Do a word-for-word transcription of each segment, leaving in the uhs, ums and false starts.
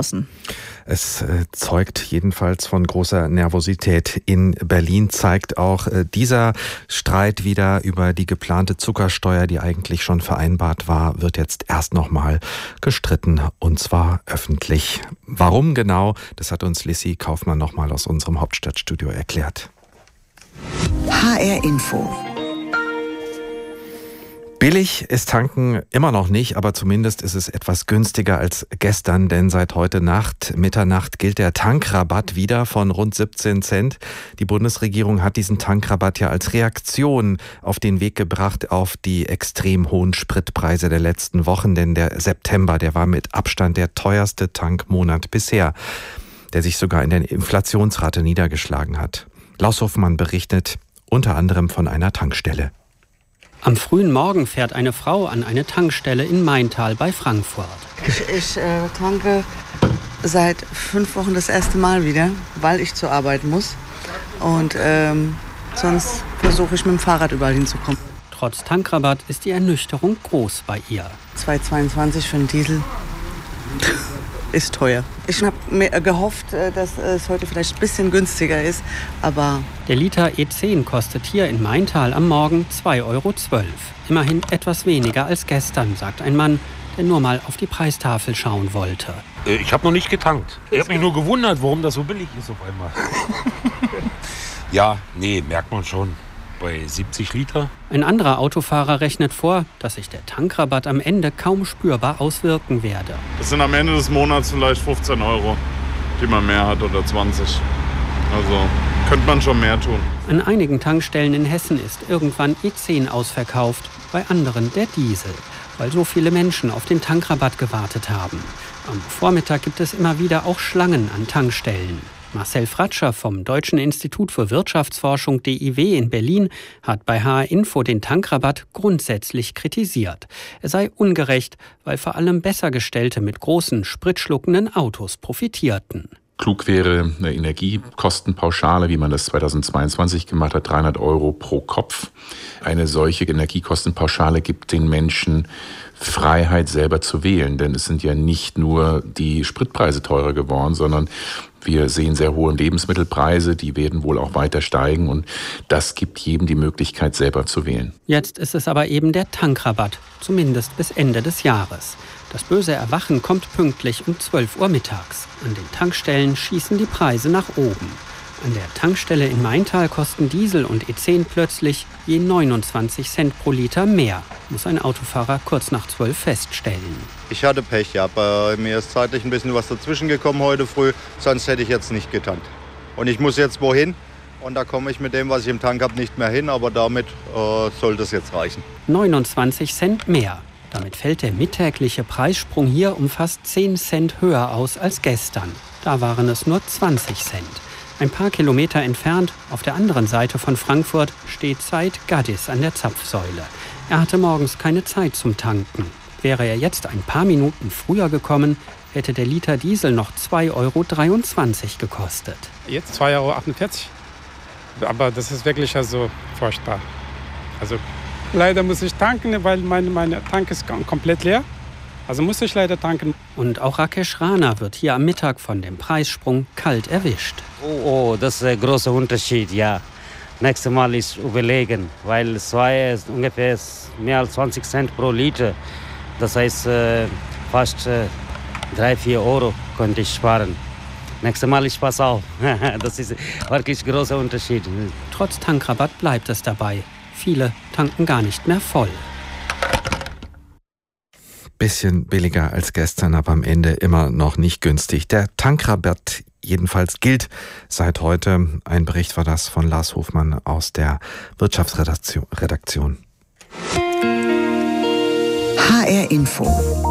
draußen. Es äh, zeugt jedenfalls von großer Nervosität in Berlin, zeigt auch äh, dieser Streit wieder über die geplante Zuckersteuer, die eigentlich schon vereinbart war, wird jetzt erst nochmal gestritten, und zwar öffentlich. Warum genau, das hat uns Lissy Kaufmann nochmal aus unserem Hauptstadtstudio erklärt. H R Info. Billig ist tanken immer noch nicht, aber zumindest ist es etwas günstiger als gestern, denn seit heute Nacht, Mitternacht, gilt der Tankrabatt wieder von rund siebzehn Cent. Die Bundesregierung hat diesen Tankrabatt ja als Reaktion auf den Weg gebracht auf die extrem hohen Spritpreise der letzten Wochen, denn der September, der war mit Abstand der teuerste Tankmonat bisher, der sich sogar in der Inflationsrate niedergeschlagen hat. Klaus Hoffmann berichtet unter anderem von einer Tankstelle. Am frühen Morgen fährt eine Frau an eine Tankstelle in Maintal bei Frankfurt. Ich, ich äh, tanke seit fünf Wochen das erste Mal wieder, weil ich zur Arbeit muss. Und ähm, sonst versuche ich mit dem Fahrrad überall hinzukommen. Trotz Tankrabatt ist die Ernüchterung groß bei ihr. zwei Euro zweiundzwanzig für einen Diesel ist teuer. Ich habe mir gehofft, dass es heute vielleicht ein bisschen günstiger ist, aber... Der Liter E zehn kostet hier in Maintal am Morgen zwei Euro zwölf. Immerhin etwas weniger als gestern, sagt ein Mann, der nur mal auf die Preistafel schauen wollte. Ich habe noch nicht getankt. Ich habe mich nur gewundert, warum das so billig ist auf einmal. Ja, nee, merkt man schon. Bei siebzig Liter. Ein anderer Autofahrer rechnet vor, dass sich der Tankrabatt am Ende kaum spürbar auswirken werde. Das sind am Ende des Monats vielleicht fünfzehn Euro, die man mehr hat, oder zwanzig. Also könnte man schon mehr tun. An einigen Tankstellen in Hessen ist irgendwann E zehn ausverkauft, bei anderen der Diesel, weil so viele Menschen auf den Tankrabatt gewartet haben. Am Vormittag gibt es immer wieder auch Schlangen an Tankstellen. Marcel Fratscher vom Deutschen Institut für Wirtschaftsforschung D I W in Berlin hat bei H R Info den Tankrabatt grundsätzlich kritisiert. Er sei ungerecht, weil vor allem Bessergestellte mit großen, spritschluckenden Autos profitierten. Klug wäre eine Energiekostenpauschale, wie man das zweitausendzweiundzwanzig gemacht hat, dreihundert Euro pro Kopf. Eine solche Energiekostenpauschale gibt den Menschen Freiheit, selber zu wählen. Denn es sind ja nicht nur die Spritpreise teurer geworden, sondern wir sehen sehr hohe Lebensmittelpreise, die werden wohl auch weiter steigen, und das gibt jedem die Möglichkeit, selber zu wählen. Jetzt ist es aber eben der Tankrabatt, zumindest bis Ende des Jahres. Das böse Erwachen kommt pünktlich um zwölf Uhr mittags. An den Tankstellen schießen die Preise nach oben. An der Tankstelle in Maintal kosten Diesel und E zehn plötzlich je neunundzwanzig Cent pro Liter mehr, muss ein Autofahrer kurz nach zwölf feststellen. Ich hatte Pech, ja. Bei mir ist zeitlich ein bisschen was dazwischen gekommen heute früh, sonst hätte ich jetzt nicht getankt. Und ich muss jetzt wohin, und da komme ich mit dem, was ich im Tank habe, nicht mehr hin, aber damit äh, sollte es jetzt reichen. neunundzwanzig Cent mehr. Damit fällt der mittägliche Preissprung hier um fast zehn Cent höher aus als gestern. Da waren es nur zwanzig Cent. Ein paar Kilometer entfernt, auf der anderen Seite von Frankfurt, steht Said Gaddis an der Zapfsäule. Er hatte morgens keine Zeit zum Tanken. Wäre er jetzt ein paar Minuten früher gekommen, hätte der Liter Diesel noch zwei Euro dreiundzwanzig gekostet. Jetzt zwei Euro achtundvierzig. Aber das ist wirklich also furchtbar. Also leider muss ich tanken, weil mein, mein Tank ist komplett leer. Also muss ich leider tanken. Und auch Rakesh Rana wird hier am Mittag von dem Preissprung kalt erwischt. Oh, oh, das ist ein großer Unterschied, ja. Nächstes Mal ist überlegen, weil zwei ist ungefähr mehr als zwanzig Cent pro Liter. Das heißt, äh, fast äh, drei, vier Euro könnte ich sparen. Nächstes Mal ich pass auf. Das ist wirklich ein großer Unterschied. Trotz Tankrabatt bleibt es dabei. Viele tanken gar nicht mehr voll. Bisschen billiger als gestern, aber am Ende immer noch nicht günstig. Der Tankrabatt jedenfalls gilt seit heute. Ein Bericht war das von Lars Hofmann aus der Wirtschaftsredaktion. H R Info.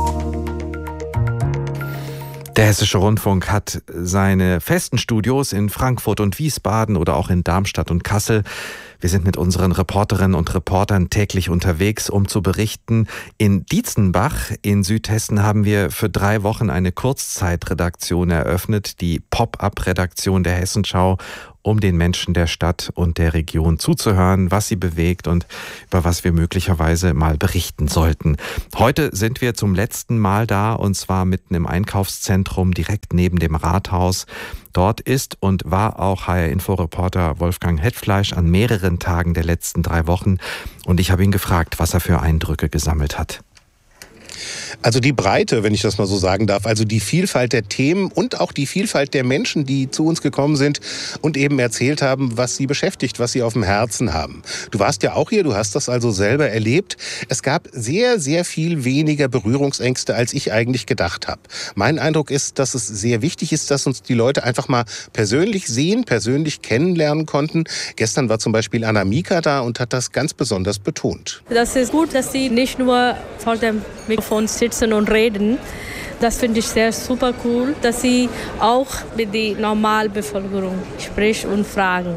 Der Hessische Rundfunk hat seine festen Studios in Frankfurt und Wiesbaden oder auch in Darmstadt und Kassel. Wir sind mit unseren Reporterinnen und Reportern täglich unterwegs, um zu berichten. In Dietzenbach in Südhessen haben wir für drei Wochen eine Kurzzeitredaktion eröffnet, die Pop-up-Redaktion der Hessenschau. um den Menschen der Stadt und der Region zuzuhören, was sie bewegt und über was wir möglicherweise mal berichten sollten. Heute sind wir zum letzten Mal da, und zwar mitten im Einkaufszentrum direkt neben dem Rathaus. Dort ist und war auch H R-Info-Reporter Wolfgang Hetfleisch an mehreren Tagen der letzten drei Wochen. Und ich habe ihn gefragt, was er für Eindrücke gesammelt hat. Also die Breite, wenn ich das mal so sagen darf, also die Vielfalt der Themen und auch die Vielfalt der Menschen, die zu uns gekommen sind und eben erzählt haben, was sie beschäftigt, was sie auf dem Herzen haben. Du warst ja auch hier, du hast das also selber erlebt. Es gab sehr, sehr viel weniger Berührungsängste, als ich eigentlich gedacht habe. Mein Eindruck ist, dass es sehr wichtig ist, dass uns die Leute einfach mal persönlich sehen, persönlich kennenlernen konnten. Gestern war zum Beispiel Anna Mika da und hat das ganz besonders betont. Das ist gut, dass sie nicht nur vor dem Mikrofon sitzen und reden. Das finde ich sehr super cool, dass sie auch mit der Normalbevölkerung sprechen und fragen.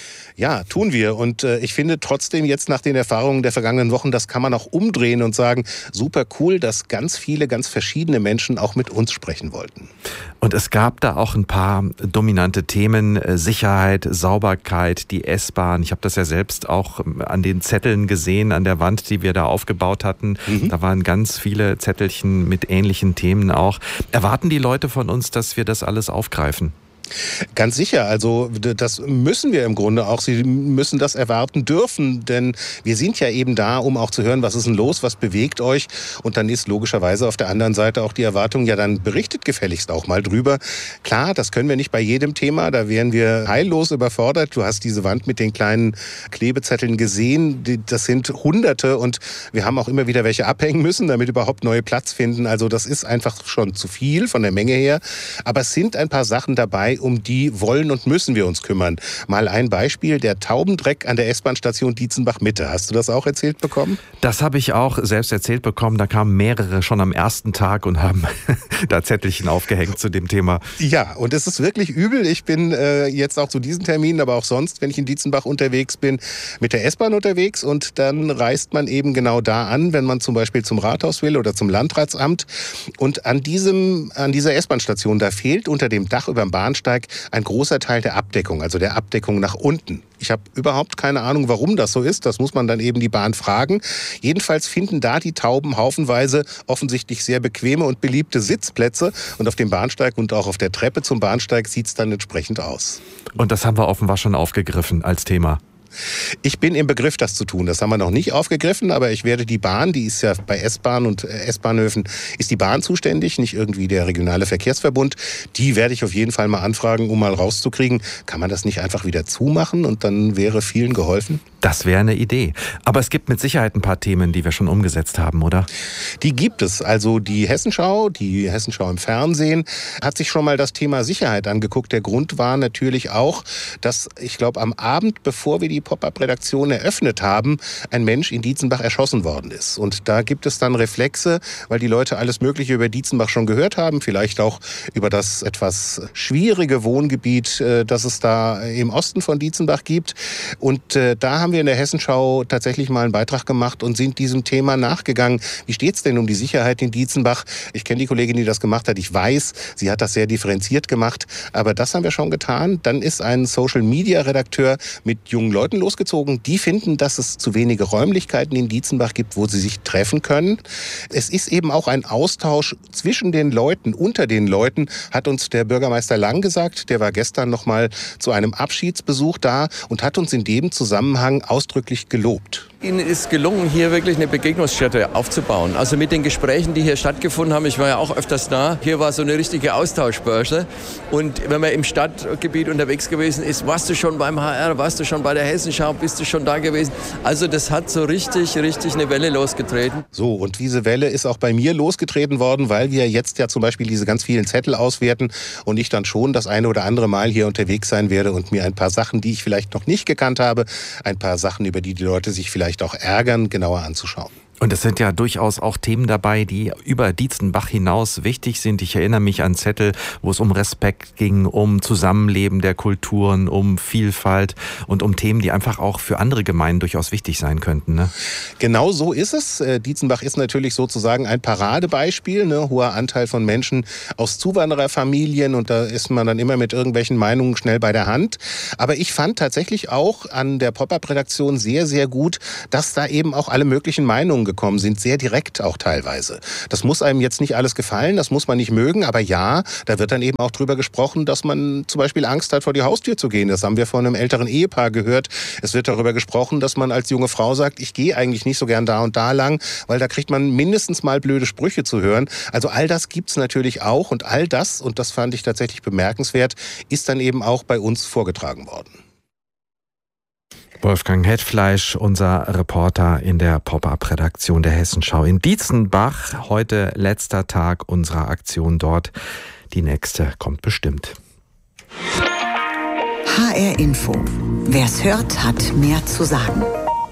Ja, tun wir. Und äh, ich finde trotzdem jetzt nach den Erfahrungen der vergangenen Wochen, das kann man auch umdrehen und sagen, super cool, dass ganz viele, ganz verschiedene Menschen auch mit uns sprechen wollten. Und es gab da auch ein paar dominante Themen, Sicherheit, Sauberkeit, die S-Bahn. Ich habe das ja selbst auch an den Zetteln gesehen, an der Wand, die wir da aufgebaut hatten. Mhm. Da waren ganz viele Zettelchen mit ähnlichen Themen auch. Erwarten die Leute von uns, dass wir das alles aufgreifen? Ganz sicher, also das müssen wir im Grunde auch. Sie müssen das erwarten dürfen, denn wir sind ja eben da, um auch zu hören, was ist denn los, was bewegt euch. Und dann ist logischerweise auf der anderen Seite auch die Erwartung, ja dann berichtet gefälligst auch mal drüber. Klar, das können wir nicht bei jedem Thema, da wären wir heillos überfordert. Du hast diese Wand mit den kleinen Klebezetteln gesehen, das sind Hunderte und wir haben auch immer wieder welche abhängen müssen, damit überhaupt neue Platz finden. Also das ist einfach schon zu viel von der Menge her. Aber es sind ein paar Sachen dabei, um die wollen und müssen wir uns kümmern. Mal ein Beispiel, der Taubendreck an der S-Bahn-Station Dietzenbach-Mitte. Hast du das auch erzählt bekommen? Das habe ich auch selbst erzählt bekommen. Da kamen mehrere schon am ersten Tag und haben da Zettelchen aufgehängt zu dem Thema. Ja, und es ist wirklich übel. Ich bin äh, jetzt auch zu diesen Terminen, aber auch sonst, wenn ich in Dietzenbach unterwegs bin, mit der S-Bahn unterwegs und dann reist man eben genau da an, wenn man zum Beispiel zum Rathaus will oder zum Landratsamt. Und an diesem, an dieser S-Bahn-Station, da fehlt unter dem Dach über dem Bahnsteig ein großer Teil der Abdeckung, also der Abdeckung nach unten. Ich habe überhaupt keine Ahnung, warum das so ist. Das muss man dann eben die Bahn fragen. Jedenfalls finden da die Tauben haufenweise offensichtlich sehr bequeme und beliebte Sitzplätze. Und auf dem Bahnsteig und auch auf der Treppe zum Bahnsteig sieht es dann entsprechend aus. Und das haben wir offenbar schon aufgegriffen als Thema. Ich bin im Begriff, das zu tun. Das haben wir noch nicht aufgegriffen, aber ich werde die Bahn, die ist ja bei S-Bahn und S-Bahnhöfen, ist die Bahn zuständig, nicht irgendwie der regionale Verkehrsverbund. Die werde ich auf jeden Fall mal anfragen, um mal rauszukriegen, kann man das nicht einfach wieder zumachen und dann wäre vielen geholfen? Das wäre eine Idee. Aber es gibt mit Sicherheit ein paar Themen, die wir schon umgesetzt haben, oder? Die gibt es. Also die Hessenschau, die Hessenschau im Fernsehen, hat sich schon mal das Thema Sicherheit angeguckt. Der Grund war natürlich auch, dass, ich glaube, am Abend, bevor wir die Pop-up-Redaktion eröffnet haben, ein Mensch in Dietzenbach erschossen worden ist. Und da gibt es dann Reflexe, weil die Leute alles Mögliche über Dietzenbach schon gehört haben, vielleicht auch über das etwas schwierige Wohngebiet, das es da im Osten von Dietzenbach gibt. Und da haben wir in der Hessenschau tatsächlich mal einen Beitrag gemacht und sind diesem Thema nachgegangen. Wie steht es denn um die Sicherheit in Dietzenbach? Ich kenne die Kollegin, die das gemacht hat. Ich weiß, sie hat das sehr differenziert gemacht. Aber das haben wir schon getan. Dann ist ein Social-Media-Redakteur mit jungen Leuten losgezogen. Die finden, dass es zu wenige Räumlichkeiten in Dietzenbach gibt, wo sie sich treffen können. Es ist eben auch ein Austausch zwischen den Leuten, unter den Leuten, hat uns der Bürgermeister Lang gesagt. Der war gestern noch mal zu einem Abschiedsbesuch da und hat uns in dem Zusammenhang ausdrücklich gelobt. Ihnen ist gelungen, hier wirklich eine Begegnungsstätte aufzubauen. Also mit den Gesprächen, die hier stattgefunden haben, ich war ja auch öfters da, hier war so eine richtige Austauschbörse. Und wenn man im Stadtgebiet unterwegs gewesen ist, warst du schon beim H R, warst du schon bei der Hessenschau, bist du schon da gewesen. Also das hat so richtig, richtig eine Welle losgetreten. So, und diese Welle ist auch bei mir losgetreten worden, weil wir jetzt ja zum Beispiel diese ganz vielen Zettel auswerten und ich dann schon das eine oder andere Mal hier unterwegs sein werde und mir ein paar Sachen, die ich vielleicht noch nicht gekannt habe, ein paar Sachen, über die die Leute sich vielleicht auch ärgern, genauer anzuschauen. Und es sind ja durchaus auch Themen dabei, die über Dietzenbach hinaus wichtig sind. Ich erinnere mich an Zettel, wo es um Respekt ging, um Zusammenleben der Kulturen, um Vielfalt und um Themen, die einfach auch für andere Gemeinden durchaus wichtig sein könnten. Ne? Genau so ist es. Dietzenbach ist natürlich sozusagen ein Paradebeispiel, ne? Hoher Anteil von Menschen aus Zuwandererfamilien, und da ist man dann immer mit irgendwelchen Meinungen schnell bei der Hand. Aber ich fand tatsächlich auch an der Pop-Up-Redaktion sehr, sehr gut, dass da eben auch alle möglichen Meinungen gekommen sind, sehr direkt auch teilweise. Das muss einem jetzt nicht alles gefallen, das muss man nicht mögen, aber ja, da wird dann eben auch drüber gesprochen, dass man zum Beispiel Angst hat, vor die Haustür zu gehen. Das haben wir von einem älteren Ehepaar gehört. Es wird darüber gesprochen, dass man als junge Frau sagt, ich gehe eigentlich nicht so gern da und da lang, weil da kriegt man mindestens mal blöde Sprüche zu hören. Also all das gibt's natürlich auch, und all das, und das fand ich tatsächlich bemerkenswert, ist dann eben auch bei uns vorgetragen worden. Wolfgang Hetfleisch, unser Reporter in der Pop-Up-Redaktion der Hessenschau in Dietzenbach. Heute letzter Tag unserer Aktion dort. Die nächste kommt bestimmt. H R Info. Wer's hört, hat mehr zu sagen.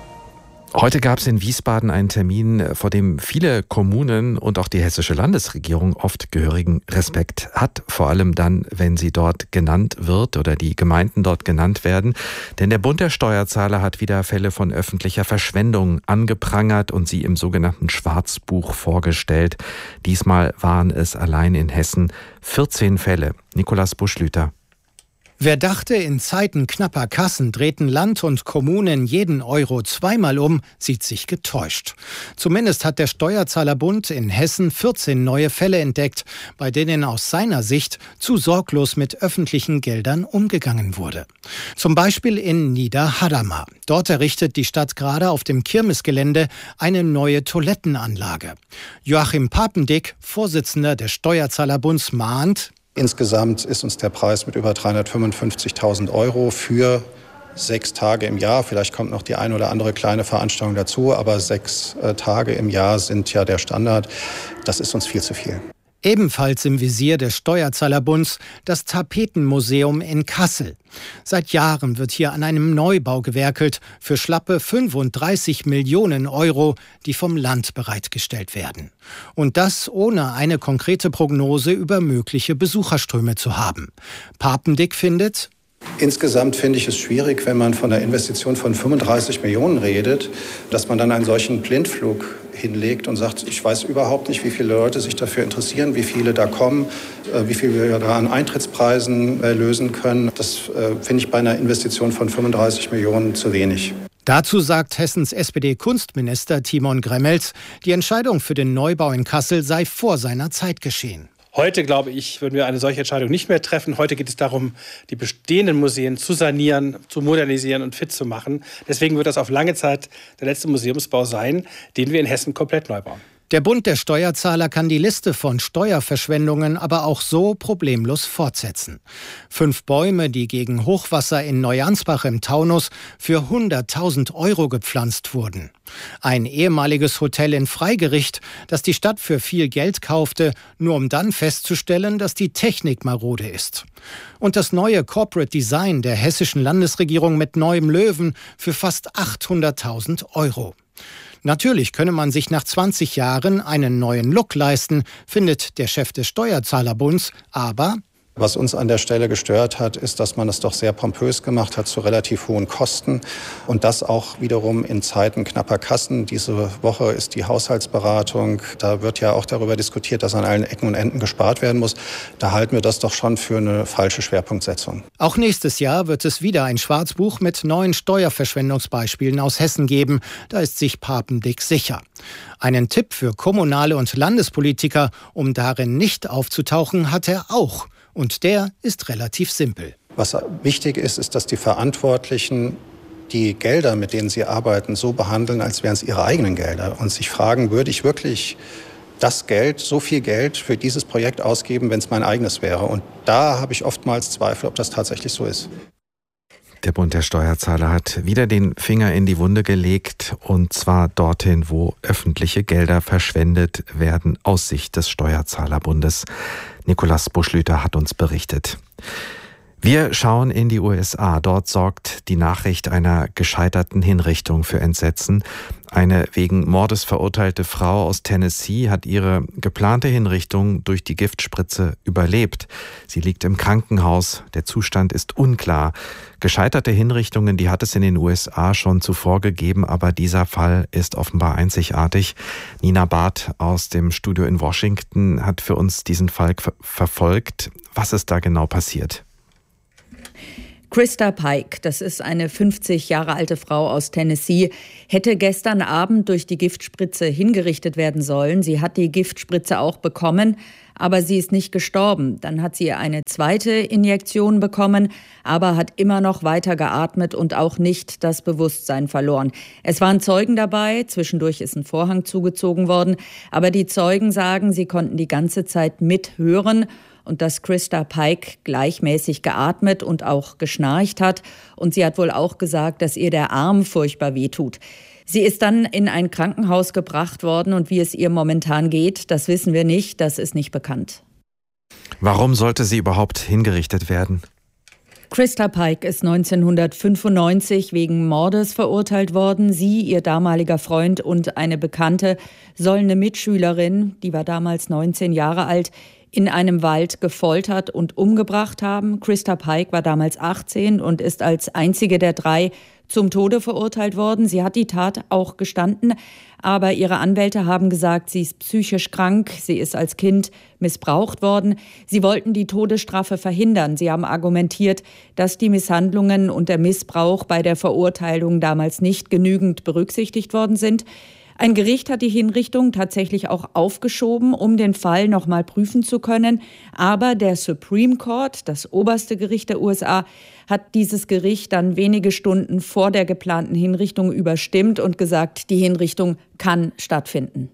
Heute gab es in Wiesbaden einen Termin, vor dem viele Kommunen und auch die hessische Landesregierung oft gehörigen Respekt hat. Vor allem dann, wenn sie dort genannt wird oder die Gemeinden dort genannt werden. Denn der Bund der Steuerzahler hat wieder Fälle von öffentlicher Verschwendung angeprangert und sie im sogenannten Schwarzbuch vorgestellt. Diesmal waren es allein in Hessen vierzehn Fälle. Nikolaus Buschlüter. Wer dachte, in Zeiten knapper Kassen drehten Land und Kommunen jeden Euro zweimal um, sieht sich getäuscht. Zumindest hat der Steuerzahlerbund in Hessen vierzehn neue Fälle entdeckt, bei denen aus seiner Sicht zu sorglos mit öffentlichen Geldern umgegangen wurde. Zum Beispiel in Niederhadamar. Dort errichtet die Stadt gerade auf dem Kirmesgelände eine neue Toilettenanlage. Joachim Papendick, Vorsitzender des Steuerzahlerbunds, mahnt: Insgesamt ist uns der Preis mit über dreihundertfünfundfünfzigtausend Euro für sechs Tage im Jahr, vielleicht kommt noch die eine oder andere kleine Veranstaltung dazu, aber sechs äh, Tage im Jahr sind ja der Standard. Das ist uns viel zu viel. Ebenfalls im Visier des Steuerzahlerbunds das Tapetenmuseum in Kassel. Seit Jahren wird hier an einem Neubau gewerkelt für schlappe fünfunddreißig Millionen Euro, die vom Land bereitgestellt werden. Und das ohne eine konkrete Prognose über mögliche Besucherströme zu haben. Papendick findet: Insgesamt finde ich es schwierig, wenn man von einer Investition von fünfunddreißig Millionen redet, dass man dann einen solchen Blindflug hinlegt und sagt, ich weiß überhaupt nicht, wie viele Leute sich dafür interessieren, wie viele da kommen, wie viel wir da an Eintrittspreisen lösen können. Das finde ich bei einer Investition von fünfunddreißig Millionen zu wenig. Dazu sagt Hessens S P D-Kunstminister Timon Gremmels, die Entscheidung für den Neubau in Kassel sei vor seiner Zeit geschehen. Heute, glaube ich, würden wir eine solche Entscheidung nicht mehr treffen. Heute geht es darum, die bestehenden Museen zu sanieren, zu modernisieren und fit zu machen. Deswegen wird das auf lange Zeit der letzte Museumsbau sein, den wir in Hessen komplett neu bauen. Der Bund der Steuerzahler kann die Liste von Steuerverschwendungen aber auch so problemlos fortsetzen. Fünf Bäume, die gegen Hochwasser in Neuansbach im Taunus für hunderttausend Euro gepflanzt wurden. Ein ehemaliges Hotel in Freigericht, das die Stadt für viel Geld kaufte, nur um dann festzustellen, dass die Technik marode ist. Und das neue Corporate Design der hessischen Landesregierung mit neuem Löwen für fast achthunderttausend Euro. Natürlich könne man sich nach zwanzig Jahren einen neuen Look leisten, findet der Chef des Steuerzahlerbunds, aber was uns an der Stelle gestört hat, ist, dass man es doch sehr pompös gemacht hat zu relativ hohen Kosten und das auch wiederum in Zeiten knapper Kassen. Diese Woche ist die Haushaltsberatung. Da wird ja auch darüber diskutiert, dass an allen Ecken und Enden gespart werden muss. Da halten wir das doch schon für eine falsche Schwerpunktsetzung. Auch nächstes Jahr wird es wieder ein Schwarzbuch mit neuen Steuerverschwendungsbeispielen aus Hessen geben. Da ist sich Papendick sicher. Einen Tipp für kommunale und Landespolitiker, um darin nicht aufzutauchen, hat er auch. Und der ist relativ simpel. Was wichtig ist, ist, dass die Verantwortlichen die Gelder, mit denen sie arbeiten, so behandeln, als wären es ihre eigenen Gelder. Und sich fragen, würde ich wirklich das Geld, so viel Geld für dieses Projekt ausgeben, wenn es mein eigenes wäre? Und da habe ich oftmals Zweifel, ob das tatsächlich so ist. Der Bund der Steuerzahler hat wieder den Finger in die Wunde gelegt, und zwar dorthin, wo öffentliche Gelder verschwendet werden, aus Sicht des Steuerzahlerbundes. Nikolaus Buschlüter hat uns berichtet. Wir schauen in die U S A. Dort sorgt die Nachricht einer gescheiterten Hinrichtung für Entsetzen. Eine wegen Mordes verurteilte Frau aus Tennessee hat ihre geplante Hinrichtung durch die Giftspritze überlebt. Sie liegt im Krankenhaus. Der Zustand ist unklar. Gescheiterte Hinrichtungen, die hat es in den U S A schon zuvor gegeben, aber dieser Fall ist offenbar einzigartig. Nina Barth aus dem Studio in Washington hat für uns diesen Fall ver- verfolgt. Was ist da genau passiert? Krista Pike, das ist eine fünfzig Jahre alte Frau aus Tennessee, hätte gestern Abend durch die Giftspritze hingerichtet werden sollen. Sie hat die Giftspritze auch bekommen, aber sie ist nicht gestorben. Dann hat sie eine zweite Injektion bekommen, aber hat immer noch weiter geatmet und auch nicht das Bewusstsein verloren. Es waren Zeugen dabei, zwischendurch ist ein Vorhang zugezogen worden, aber die Zeugen sagen, sie konnten die ganze Zeit mithören und dass Krista Pike gleichmäßig geatmet und auch geschnarcht hat. Und sie hat wohl auch gesagt, dass ihr der Arm furchtbar wehtut. Sie ist dann in ein Krankenhaus gebracht worden und wie es ihr momentan geht, das wissen wir nicht, das ist nicht bekannt. Warum sollte sie überhaupt hingerichtet werden? Krista Pike ist neunzehnhundertfünfundneunzig wegen Mordes verurteilt worden. Sie, ihr damaliger Freund und eine Bekannte sollen eine Mitschülerin, die war damals neunzehn Jahre alt, in einem Wald gefoltert und umgebracht haben. Krista Pike war damals achtzehn und ist als einzige der drei zum Tode verurteilt worden. Sie hat die Tat auch gestanden, aber ihre Anwälte haben gesagt, sie ist psychisch krank, sie ist als Kind missbraucht worden. Sie wollten die Todesstrafe verhindern. Sie haben argumentiert, dass die Misshandlungen und der Missbrauch bei der Verurteilung damals nicht genügend berücksichtigt worden sind. Ein Gericht hat die Hinrichtung tatsächlich auch aufgeschoben, um den Fall noch mal prüfen zu können. Aber der Supreme Court, das oberste Gericht der U S A, hat dieses Gericht dann wenige Stunden vor der geplanten Hinrichtung überstimmt und gesagt, die Hinrichtung kann stattfinden.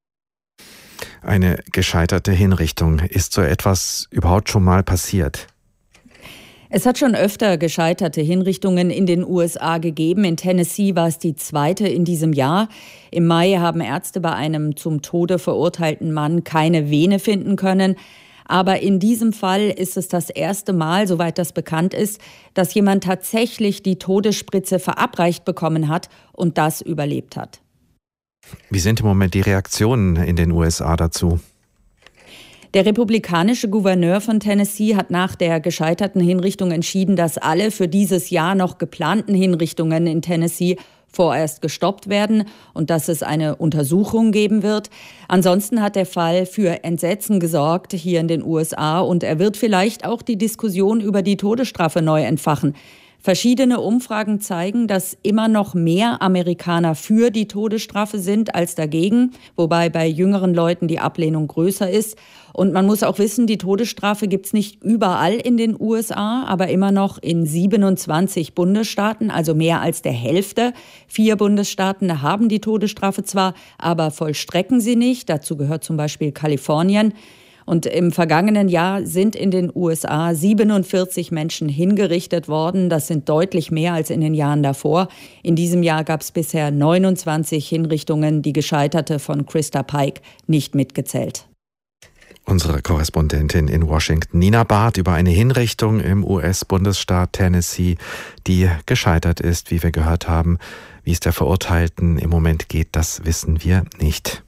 Eine gescheiterte Hinrichtung. Ist so etwas überhaupt schon mal passiert? Es hat schon öfter gescheiterte Hinrichtungen in den U S A gegeben. In Tennessee war es die zweite in diesem Jahr. Im Mai haben Ärzte bei einem zum Tode verurteilten Mann keine Vene finden können. Aber in diesem Fall ist es das erste Mal, soweit das bekannt ist, dass jemand tatsächlich die Todesspritze verabreicht bekommen hat und das überlebt hat. Wie sind im Moment die Reaktionen in den U S A dazu? Der republikanische Gouverneur von Tennessee hat nach der gescheiterten Hinrichtung entschieden, dass alle für dieses Jahr noch geplanten Hinrichtungen in Tennessee vorerst gestoppt werden und dass es eine Untersuchung geben wird. Ansonsten hat der Fall für Entsetzen gesorgt hier in den U S A und er wird vielleicht auch die Diskussion über die Todesstrafe neu entfachen. Verschiedene Umfragen zeigen, dass immer noch mehr Amerikaner für die Todesstrafe sind als dagegen, wobei bei jüngeren Leuten die Ablehnung größer ist. Und man muss auch wissen, die Todesstrafe gibt es nicht überall in den U S A, aber immer noch in siebenundzwanzig Bundesstaaten, also mehr als der Hälfte. Vier Bundesstaaten haben die Todesstrafe zwar, aber vollstrecken sie nicht. Dazu gehört zum Beispiel Kalifornien. Und im vergangenen Jahr sind in den U S A siebenundvierzig Menschen hingerichtet worden. Das sind deutlich mehr als in den Jahren davor. In diesem Jahr gab es bisher neunundzwanzig Hinrichtungen, die Gescheiterte von Krista Pike nicht mitgezählt. Unsere Korrespondentin in Washington, Nina Barth, über eine Hinrichtung im U S-Bundesstaat Tennessee, die gescheitert ist, wie wir gehört haben. Wie es der Verurteilten im Moment geht, das wissen wir nicht.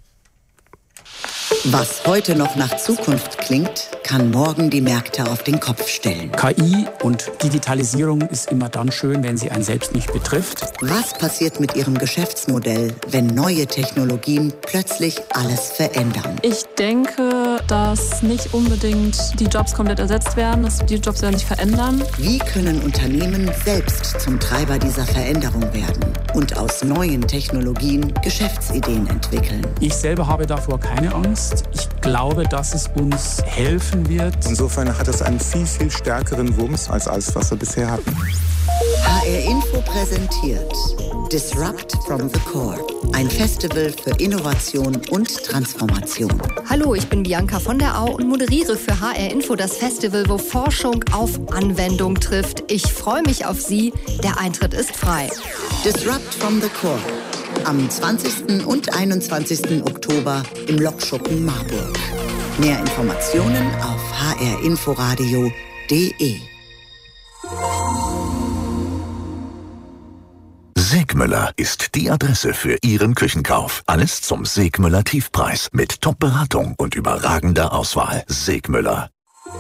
Was heute noch nach Zukunft klingt, kann morgen die Märkte auf den Kopf stellen. K I und Digitalisierung ist immer dann schön, wenn sie einen selbst nicht betrifft. Was passiert mit Ihrem Geschäftsmodell, wenn neue Technologien plötzlich alles verändern? Ich denke, dass nicht unbedingt die Jobs komplett ersetzt werden, dass die Jobs werden sich verändern. Wie können Unternehmen selbst zum Treiber dieser Veränderung werden und aus neuen Technologien Geschäftsideen entwickeln? Ich selber habe davor keine Angst. Ich glaube, dass es uns helfen wird. Insofern hat es einen viel, viel stärkeren Wumms als alles, was wir bisher hatten. H R Info präsentiert Disrupt from the Core, ein Festival für Innovation und Transformation. Hallo, ich bin Bianca von der Au und moderiere für H R Info das Festival, wo Forschung auf Anwendung trifft. Ich freue mich auf Sie. Der Eintritt ist frei. Disrupt from the Core. Am zwanzigsten und einundzwanzigsten Oktober im Lokschuppen Marburg. Mehr Informationen auf h r inforadio punkt d e. Segmüller ist die Adresse für Ihren Küchenkauf. Alles zum Segmüller Tiefpreis mit Top-Beratung und überragender Auswahl. Segmüller.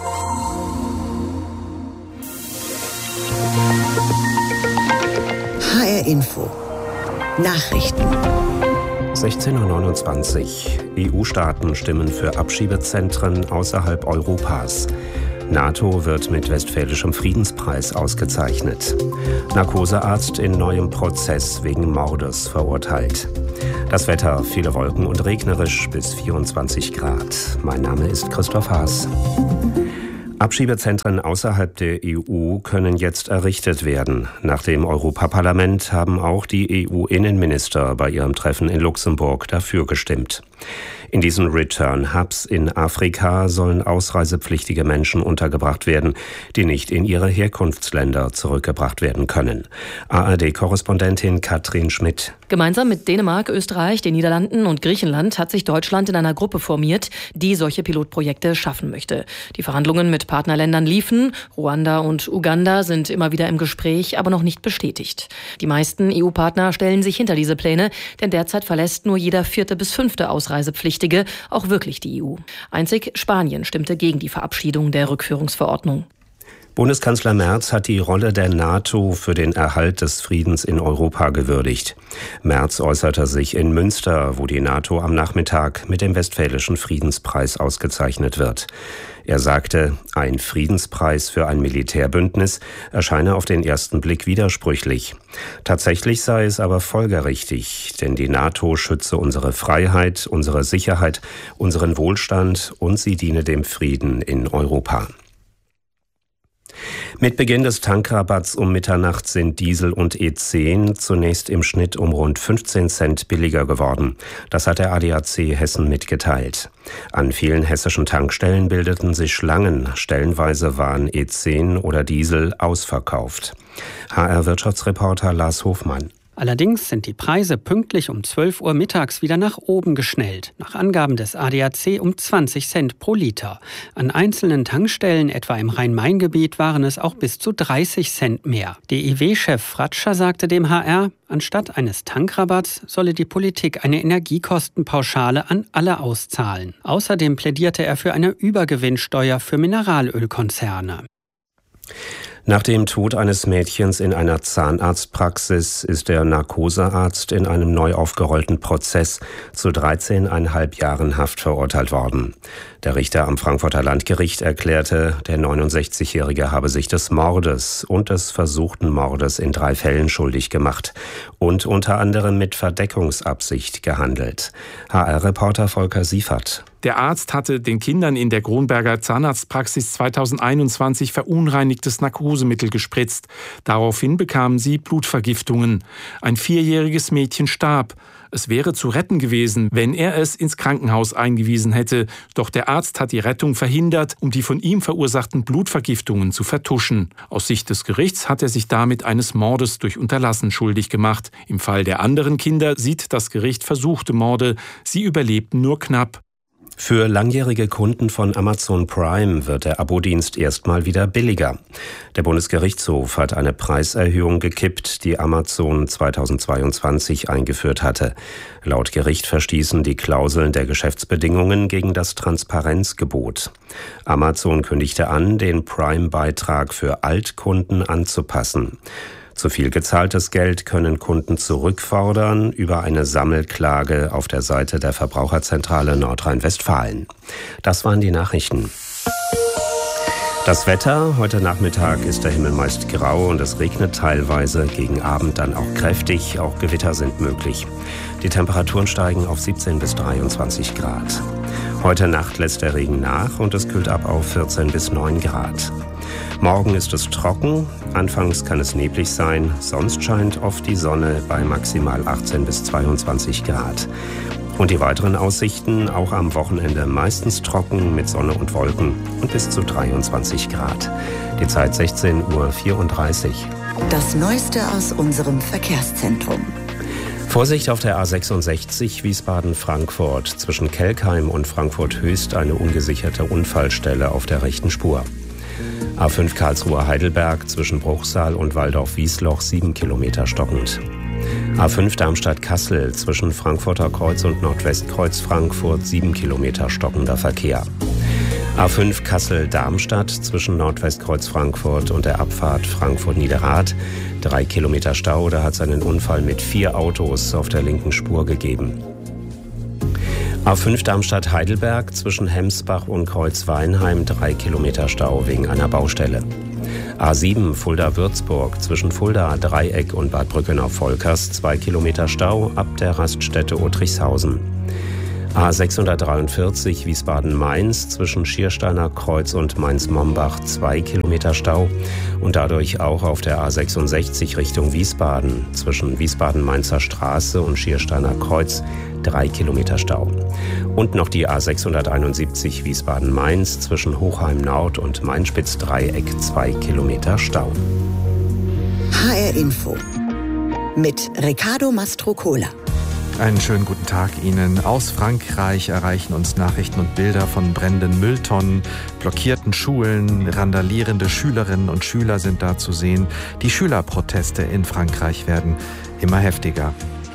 H R Info. Nachrichten. sechzehn Uhr neunundzwanzig. E U-Staaten stimmen für Abschiebezentren außerhalb Europas. NATO wird mit Westfälischem Friedenspreis ausgezeichnet. Narkosearzt in neuem Prozess wegen Mordes verurteilt. Das Wetter, viele Wolken und regnerisch bis vierundzwanzig Grad. Mein Name ist Christoph Haas. Abschiebezentren außerhalb der E U können jetzt errichtet werden. Nach dem Europaparlament haben auch die E U-Innenminister bei ihrem Treffen in Luxemburg dafür gestimmt. In diesen Return-Hubs in Afrika sollen ausreisepflichtige Menschen untergebracht werden, die nicht in ihre Herkunftsländer zurückgebracht werden können. A R D-Korrespondentin Katrin Schmidt. Gemeinsam mit Dänemark, Österreich, den Niederlanden und Griechenland hat sich Deutschland in einer Gruppe formiert, die solche Pilotprojekte schaffen möchte. Die Verhandlungen mit Partnerländern liefen. Ruanda und Uganda sind immer wieder im Gespräch, aber noch nicht bestätigt. Die meisten E U-Partner stellen sich hinter diese Pläne, denn derzeit verlässt nur jeder vierte bis fünfte Ausreisepflichtige auch wirklich die E U. Einzig Spanien stimmte gegen die Verabschiedung der Rückführungsverordnung. Bundeskanzler Merz hat die Rolle der NATO für den Erhalt des Friedens in Europa gewürdigt. Merz äußerte sich in Münster, wo die NATO am Nachmittag mit dem Westfälischen Friedenspreis ausgezeichnet wird. Er sagte, ein Friedenspreis für ein Militärbündnis erscheine auf den ersten Blick widersprüchlich. Tatsächlich sei es aber folgerichtig, denn die NATO schütze unsere Freiheit, unsere Sicherheit, unseren Wohlstand und sie diene dem Frieden in Europa. Mit Beginn des Tankrabatts um Mitternacht sind Diesel und E zehn zunächst im Schnitt um rund fünfzehn Cent billiger geworden. Das hat der A D A C Hessen mitgeteilt. An vielen hessischen Tankstellen bildeten sich Schlangen. Stellenweise waren E zehn oder Diesel ausverkauft. H R-Wirtschaftsreporter Lars Hofmann. Allerdings sind die Preise pünktlich um zwölf Uhr mittags wieder nach oben geschnellt. Nach Angaben des A D A C um zwanzig Cent pro Liter. An einzelnen Tankstellen, etwa im Rhein-Main-Gebiet, waren es auch bis zu dreißig Cent mehr. D I W-Chef Fratscher sagte dem H R, anstatt eines Tankrabatts solle die Politik eine Energiekostenpauschale an alle auszahlen. Außerdem plädierte er für eine Übergewinnsteuer für Mineralölkonzerne. Nach dem Tod eines Mädchens in einer Zahnarztpraxis ist der Narkosearzt in einem neu aufgerollten Prozess zu dreizehneinhalb Jahren Haft verurteilt worden. Der Richter am Frankfurter Landgericht erklärte, der neunundsechzigjährige habe sich des Mordes und des versuchten Mordes in drei Fällen schuldig gemacht und unter anderem mit Verdeckungsabsicht gehandelt. H R-Reporter Volker Siefert. Der Arzt hatte den Kindern in der Kronberger Zahnarztpraxis zweitausendeinundzwanzig verunreinigtes Narkosemittel gespritzt. Daraufhin bekamen sie Blutvergiftungen. Ein vierjähriges Mädchen starb. Es wäre zu retten gewesen, wenn er es ins Krankenhaus eingewiesen hätte. Doch der Arzt hat die Rettung verhindert, um die von ihm verursachten Blutvergiftungen zu vertuschen. Aus Sicht des Gerichts hat er sich damit eines Mordes durch Unterlassen schuldig gemacht. Im Fall der anderen Kinder sieht das Gericht versuchte Morde. Sie überlebten nur knapp. Für langjährige Kunden von Amazon Prime wird der Abo-Dienst erstmal wieder billiger. Der Bundesgerichtshof hat eine Preiserhöhung gekippt, die Amazon zweitausendzweiundzwanzig eingeführt hatte. Laut Gericht verstießen die Klauseln der Geschäftsbedingungen gegen das Transparenzgebot. Amazon kündigte an, den Prime-Beitrag für Altkunden anzupassen. Zu viel gezahltes Geld können Kunden zurückfordern über eine Sammelklage auf der Seite der Verbraucherzentrale Nordrhein-Westfalen. Das waren die Nachrichten. Das Wetter, heute Nachmittag ist der Himmel meist grau und es regnet teilweise, gegen Abend dann auch kräftig, auch Gewitter sind möglich. Die Temperaturen steigen auf siebzehn bis dreiundzwanzig Grad. Heute Nacht lässt der Regen nach und es kühlt ab auf vierzehn bis neun Grad. Morgen ist es trocken, anfangs kann es neblig sein, sonst scheint oft die Sonne bei maximal achtzehn bis zweiundzwanzig Grad. Und die weiteren Aussichten, auch am Wochenende meistens trocken mit Sonne und Wolken und bis zu dreiundzwanzig Grad. Die Zeit sechzehn Uhr vierunddreißig. Das Neueste aus unserem Verkehrszentrum. Vorsicht auf der A sechsundsechzig Wiesbaden-Frankfurt. Zwischen Kelkheim und Frankfurt-Höchst eine ungesicherte Unfallstelle auf der rechten Spur. A fünf Karlsruhe-Heidelberg zwischen Bruchsal und Waldorf-Wiesloch sieben Kilometer stockend. A fünf Darmstadt-Kassel zwischen Frankfurter Kreuz und Nordwestkreuz Frankfurt sieben Kilometer stockender Verkehr. A fünf Kassel-Darmstadt zwischen Nordwestkreuz Frankfurt und der Abfahrt Frankfurt-Niederrad drei Kilometer Stau. Da hat es einen Unfall mit vier Autos auf der linken Spur gegeben. A fünf Darmstadt-Heidelberg zwischen Hemsbach und Kreuzweinheim drei Kilometer Stau wegen einer Baustelle. A sieben Fulda-Würzburg zwischen Fulda, Dreieck und Bad Brückenau-Volkers zwei Kilometer Stau ab der Raststätte Otrichshausen. A sechshundertdreiundvierzig Wiesbaden-Mainz zwischen Schiersteiner Kreuz und Mainz-Mombach zwei Kilometer Stau und dadurch auch auf der A sechsundsechzig Richtung Wiesbaden zwischen Wiesbaden-Mainzer Straße und Schiersteiner Kreuz drei Kilometer Stau. Und noch die A sechshunderteinundsiebzig Wiesbaden-Mainz zwischen Hochheim Nord und Mainspitz-Dreieck zwei Kilometer Stau. H R Info mit Riccardo Mastrocola. Einen schönen guten Tag Ihnen. Aus Frankreich erreichen uns Nachrichten und Bilder von brennenden Mülltonnen, blockierten Schulen, randalierende Schülerinnen und Schüler sind da zu sehen. Die Schülerproteste in Frankreich werden immer heftiger.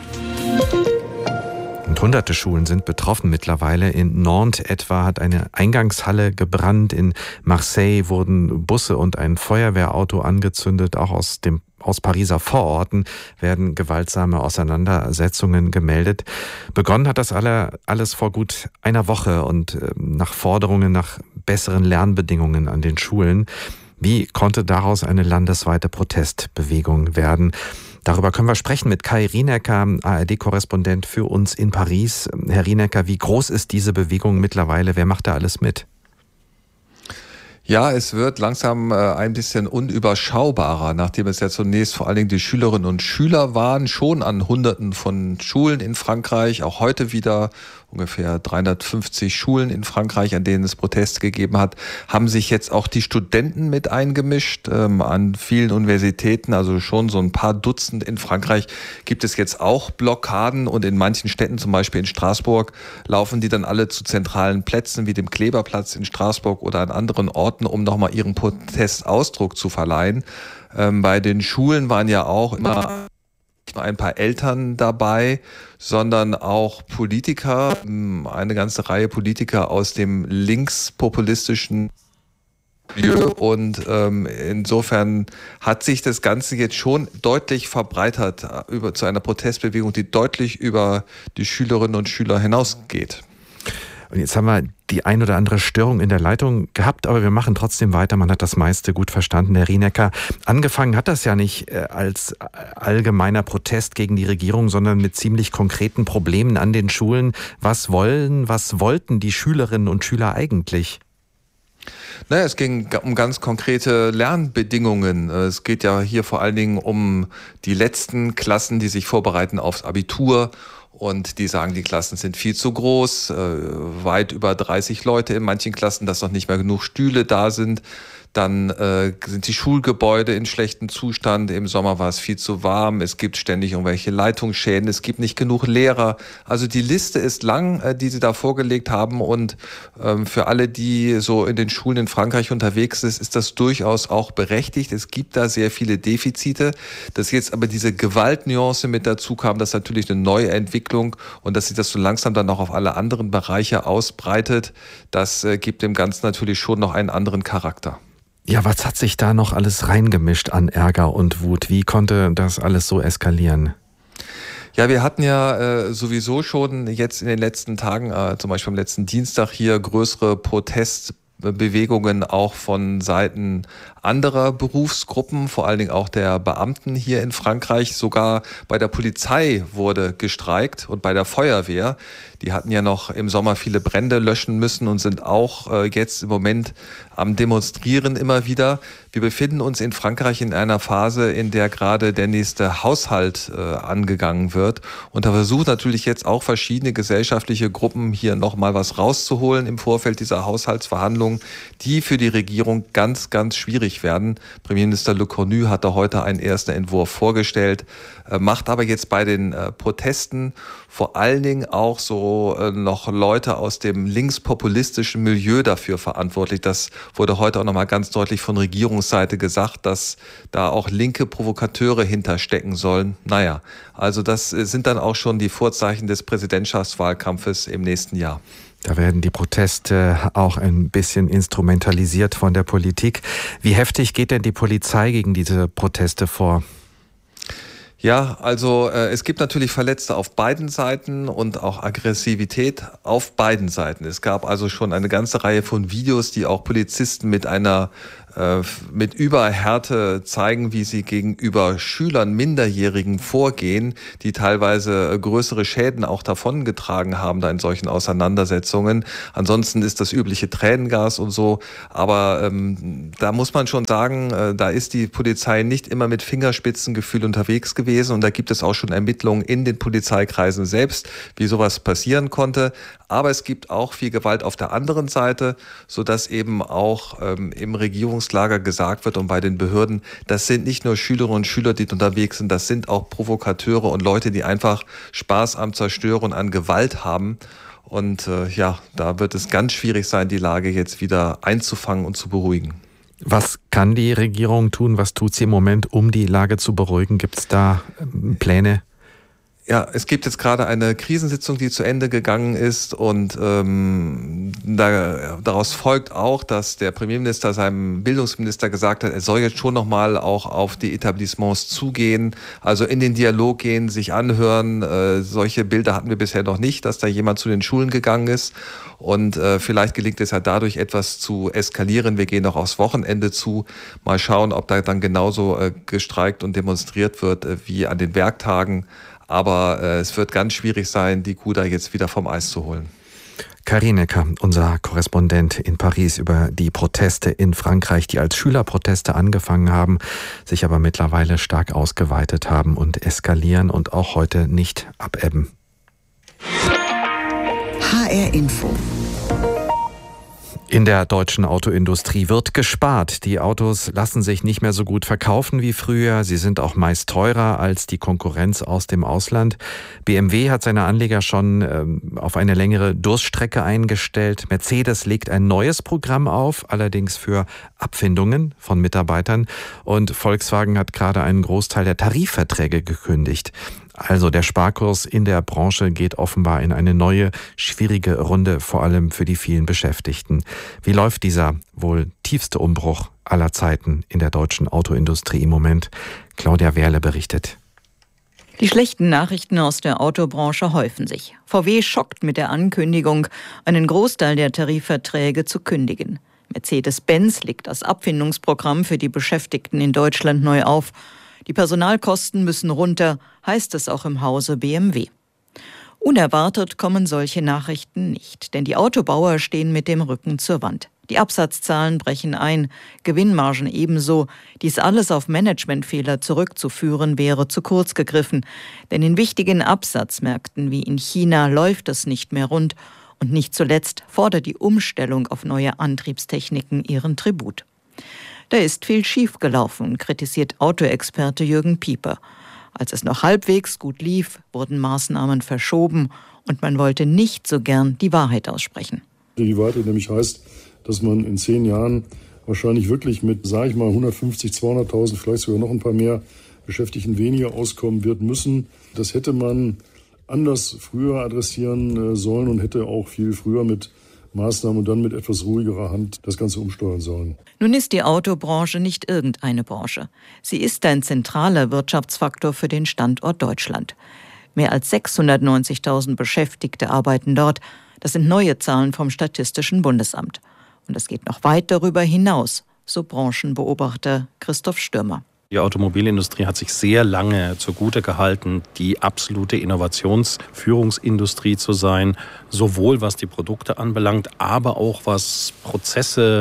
Und hunderte Schulen sind betroffen mittlerweile. In Nantes etwa hat eine Eingangshalle gebrannt. In Marseille wurden Busse und ein Feuerwehrauto angezündet. Auch aus dem Aus Pariser Vororten werden gewaltsame Auseinandersetzungen gemeldet. Begonnen hat das alle, alles vor gut einer Woche und äh, nach Forderungen nach besseren Lernbedingungen an den Schulen. Wie konnte daraus eine landesweite Protestbewegung werden? Darüber können wir sprechen mit Kai Rienecker, A R D-Korrespondent für uns in Paris. Herr Rienecker, wie groß ist diese Bewegung mittlerweile? Wer macht da alles mit? Ja, es wird langsam äh, ein bisschen unüberschaubarer, nachdem es ja zunächst vor allen Dingen die Schülerinnen und Schüler waren, schon an Hunderten von Schulen in Frankreich, auch heute wieder ungefähr dreihundertfünfzig Schulen in Frankreich, an denen es Proteste gegeben hat, haben sich jetzt auch die Studenten mit eingemischt. Ähm, an vielen Universitäten, also schon so ein paar Dutzend in Frankreich, gibt es jetzt auch Blockaden und in manchen Städten, zum Beispiel in Straßburg, laufen die dann alle zu zentralen Plätzen wie dem Kleberplatz in Straßburg oder an anderen Orten, um nochmal ihren Protest Ausdruck zu verleihen. Ähm, bei den Schulen waren ja auch immer nicht nur ein paar Eltern dabei, sondern auch Politiker, eine ganze Reihe Politiker aus dem linkspopulistischen Milieu. Und ähm, insofern hat sich das Ganze jetzt schon deutlich verbreitert über, zu einer Protestbewegung, die deutlich über die Schülerinnen und Schüler hinausgeht. Und jetzt haben wir die ein oder andere Störung in der Leitung gehabt, aber wir machen trotzdem weiter. Man hat das meiste gut verstanden, Herr Rienecker. Angefangen hat das ja nicht als allgemeiner Protest gegen die Regierung, sondern mit ziemlich konkreten Problemen an den Schulen. Was wollen, was wollten die Schülerinnen und Schüler eigentlich? Naja, es ging um ganz konkrete Lernbedingungen. Es geht ja hier vor allen Dingen um die letzten Klassen, die sich vorbereiten aufs Abitur. Und die sagen, die Klassen sind viel zu groß, äh, weit über dreißig Leute in manchen Klassen, dass noch nicht mehr genug Stühle da sind. Dann äh, sind die Schulgebäude in schlechtem Zustand. Im Sommer war es viel zu warm. Es gibt ständig irgendwelche Leitungsschäden. Es gibt nicht genug Lehrer. Also die Liste ist lang, äh, die sie da vorgelegt haben. Und ähm, für alle, die so in den Schulen in Frankreich unterwegs sind, ist das durchaus auch berechtigt. Es gibt da sehr viele Defizite. Dass jetzt aber diese Gewaltnuance mit dazu kam, das ist natürlich eine neue Entwicklung. Und dass sich das so langsam dann auch auf alle anderen Bereiche ausbreitet, das äh, gibt dem Ganzen natürlich schon noch einen anderen Charakter. Ja, was hat sich da noch alles reingemischt an Ärger und Wut? Wie konnte das alles so eskalieren? Ja, wir hatten ja äh, sowieso schon jetzt in den letzten Tagen, äh, zum Beispiel am letzten Dienstag hier, größere Protestbewegungen auch von Seiten anderer Berufsgruppen, vor allen Dingen auch der Beamten hier in Frankreich. Sogar bei der Polizei wurde gestreikt und bei der Feuerwehr. Die hatten ja noch im Sommer viele Brände löschen müssen und sind auch äh, jetzt im Moment am Demonstrieren immer wieder. Wir befinden uns in Frankreich in einer Phase, in der gerade der nächste Haushalt äh, angegangen wird. Und da versuchen natürlich jetzt auch verschiedene gesellschaftliche Gruppen hier nochmal was rauszuholen im Vorfeld dieser Haushaltsverhandlungen. Entscheidungen, die für die Regierung ganz, ganz schwierig werden. Premierminister Le Cornu hatte heute einen ersten Entwurf vorgestellt, macht aber jetzt bei den Protesten vor allen Dingen auch so noch Leute aus dem linkspopulistischen Milieu dafür verantwortlich. Das wurde heute auch nochmal ganz deutlich von Regierungsseite gesagt, dass da auch linke Provokateure hinterstecken sollen. Naja, also das sind dann auch schon die Vorzeichen des Präsidentschaftswahlkampfes im nächsten Jahr. Da werden die Proteste auch ein bisschen instrumentalisiert von der Politik. Wie heftig geht denn die Polizei gegen diese Proteste vor? Ja, also äh, es gibt natürlich Verletzte auf beiden Seiten und auch Aggressivität auf beiden Seiten. Es gab also schon eine ganze Reihe von Videos, die auch Polizisten mit einer äh, mit Überhärte zeigen, wie sie gegenüber Schülern, Minderjährigen vorgehen, die teilweise größere Schäden auch davongetragen haben da in solchen Auseinandersetzungen. Ansonsten ist das übliche Tränengas und so, aber ähm, da muss man schon sagen, äh, da ist die Polizei nicht immer mit Fingerspitzengefühl unterwegs gewesen und da gibt es auch schon Ermittlungen in den Polizeikreisen selbst, wie sowas passieren konnte. Aber es gibt auch viel Gewalt auf der anderen Seite, sodass eben auch ähm, im Regierungslager gesagt wird und bei den Behörden, das sind nicht nur Schülerinnen und Schüler, die unterwegs sind, das sind auch Provokateure und Leute, die einfach Spaß am Zerstören, an Gewalt haben. Und äh, ja, da wird es ganz schwierig sein, die Lage jetzt wieder einzufangen und zu beruhigen. Was kann die Regierung tun? Was tut sie im Moment, um die Lage zu beruhigen? Gibt es da Pläne? Ja, es gibt jetzt gerade eine Krisensitzung, die zu Ende gegangen ist und ähm, da, daraus folgt auch, dass der Premierminister seinem Bildungsminister gesagt hat, er soll jetzt schon nochmal auch auf die Etablissements zugehen, also in den Dialog gehen, sich anhören. Äh, solche Bilder hatten wir bisher noch nicht, dass da jemand zu den Schulen gegangen ist und äh, vielleicht gelingt es ja dadurch etwas zu eskalieren. Wir gehen noch aufs Wochenende zu, mal schauen, ob da dann genauso äh, gestreikt und demonstriert wird äh, wie an den Werktagen. Aber äh, es wird ganz schwierig sein, die Kuh da jetzt wieder vom Eis zu holen. Karin Necker, unser Korrespondent in Paris, über die Proteste in Frankreich, die als Schülerproteste angefangen haben, sich aber mittlerweile stark ausgeweitet haben und eskalieren und auch heute nicht abebben. H R Info. In der deutschen Autoindustrie wird gespart. Die Autos lassen sich nicht mehr so gut verkaufen wie früher. Sie sind auch meist teurer als die Konkurrenz aus dem Ausland. B M W hat seine Anleger schon ähm, auf eine längere Durststrecke eingestellt. Mercedes legt ein neues Programm auf, allerdings für Abfindungen von Mitarbeitern. Und Volkswagen hat gerade einen Großteil der Tarifverträge gekündigt. Also der Sparkurs in der Branche geht offenbar in eine neue, schwierige Runde, vor allem für die vielen Beschäftigten. Wie läuft dieser wohl tiefste Umbruch aller Zeiten in der deutschen Autoindustrie im Moment? Claudia Wehrle berichtet. Die schlechten Nachrichten aus der Autobranche häufen sich. V W schockt mit der Ankündigung, einen Großteil der Tarifverträge zu kündigen. Mercedes-Benz legt das Abfindungsprogramm für die Beschäftigten in Deutschland neu auf. Die Personalkosten müssen runter, heißt es auch im Hause B M W. Unerwartet kommen solche Nachrichten nicht, denn die Autobauer stehen mit dem Rücken zur Wand. Die Absatzzahlen brechen ein, Gewinnmargen ebenso. Dies alles auf Managementfehler zurückzuführen wäre zu kurz gegriffen, denn in wichtigen Absatzmärkten wie in China läuft es nicht mehr rund und nicht zuletzt fordert die Umstellung auf neue Antriebstechniken ihren Tribut. Da ist viel schiefgelaufen, kritisiert Autoexperte Jürgen Pieper. Als es noch halbwegs gut lief, wurden Maßnahmen verschoben und man wollte nicht so gern die Wahrheit aussprechen. Die Wahrheit nämlich heißt, dass man in zehn Jahren wahrscheinlich wirklich mit, sage ich mal, hundertfünfzig, zweihunderttausend, vielleicht sogar noch ein paar mehr Beschäftigten weniger auskommen wird müssen. Das hätte man anders früher adressieren sollen und hätte auch viel früher mit Maßnahmen und dann mit etwas ruhigerer Hand das Ganze umsteuern sollen. Nun ist die Autobranche nicht irgendeine Branche. Sie ist ein zentraler Wirtschaftsfaktor für den Standort Deutschland. Mehr als sechshundertneunzigtausend Beschäftigte arbeiten dort. Das sind neue Zahlen vom Statistischen Bundesamt. Und es geht noch weit darüber hinaus, so Branchenbeobachter Christoph Stürmer. Die Automobilindustrie hat sich sehr lange zugute gehalten, die absolute Innovationsführungsindustrie zu sein, sowohl was die Produkte anbelangt, aber auch was Prozesse,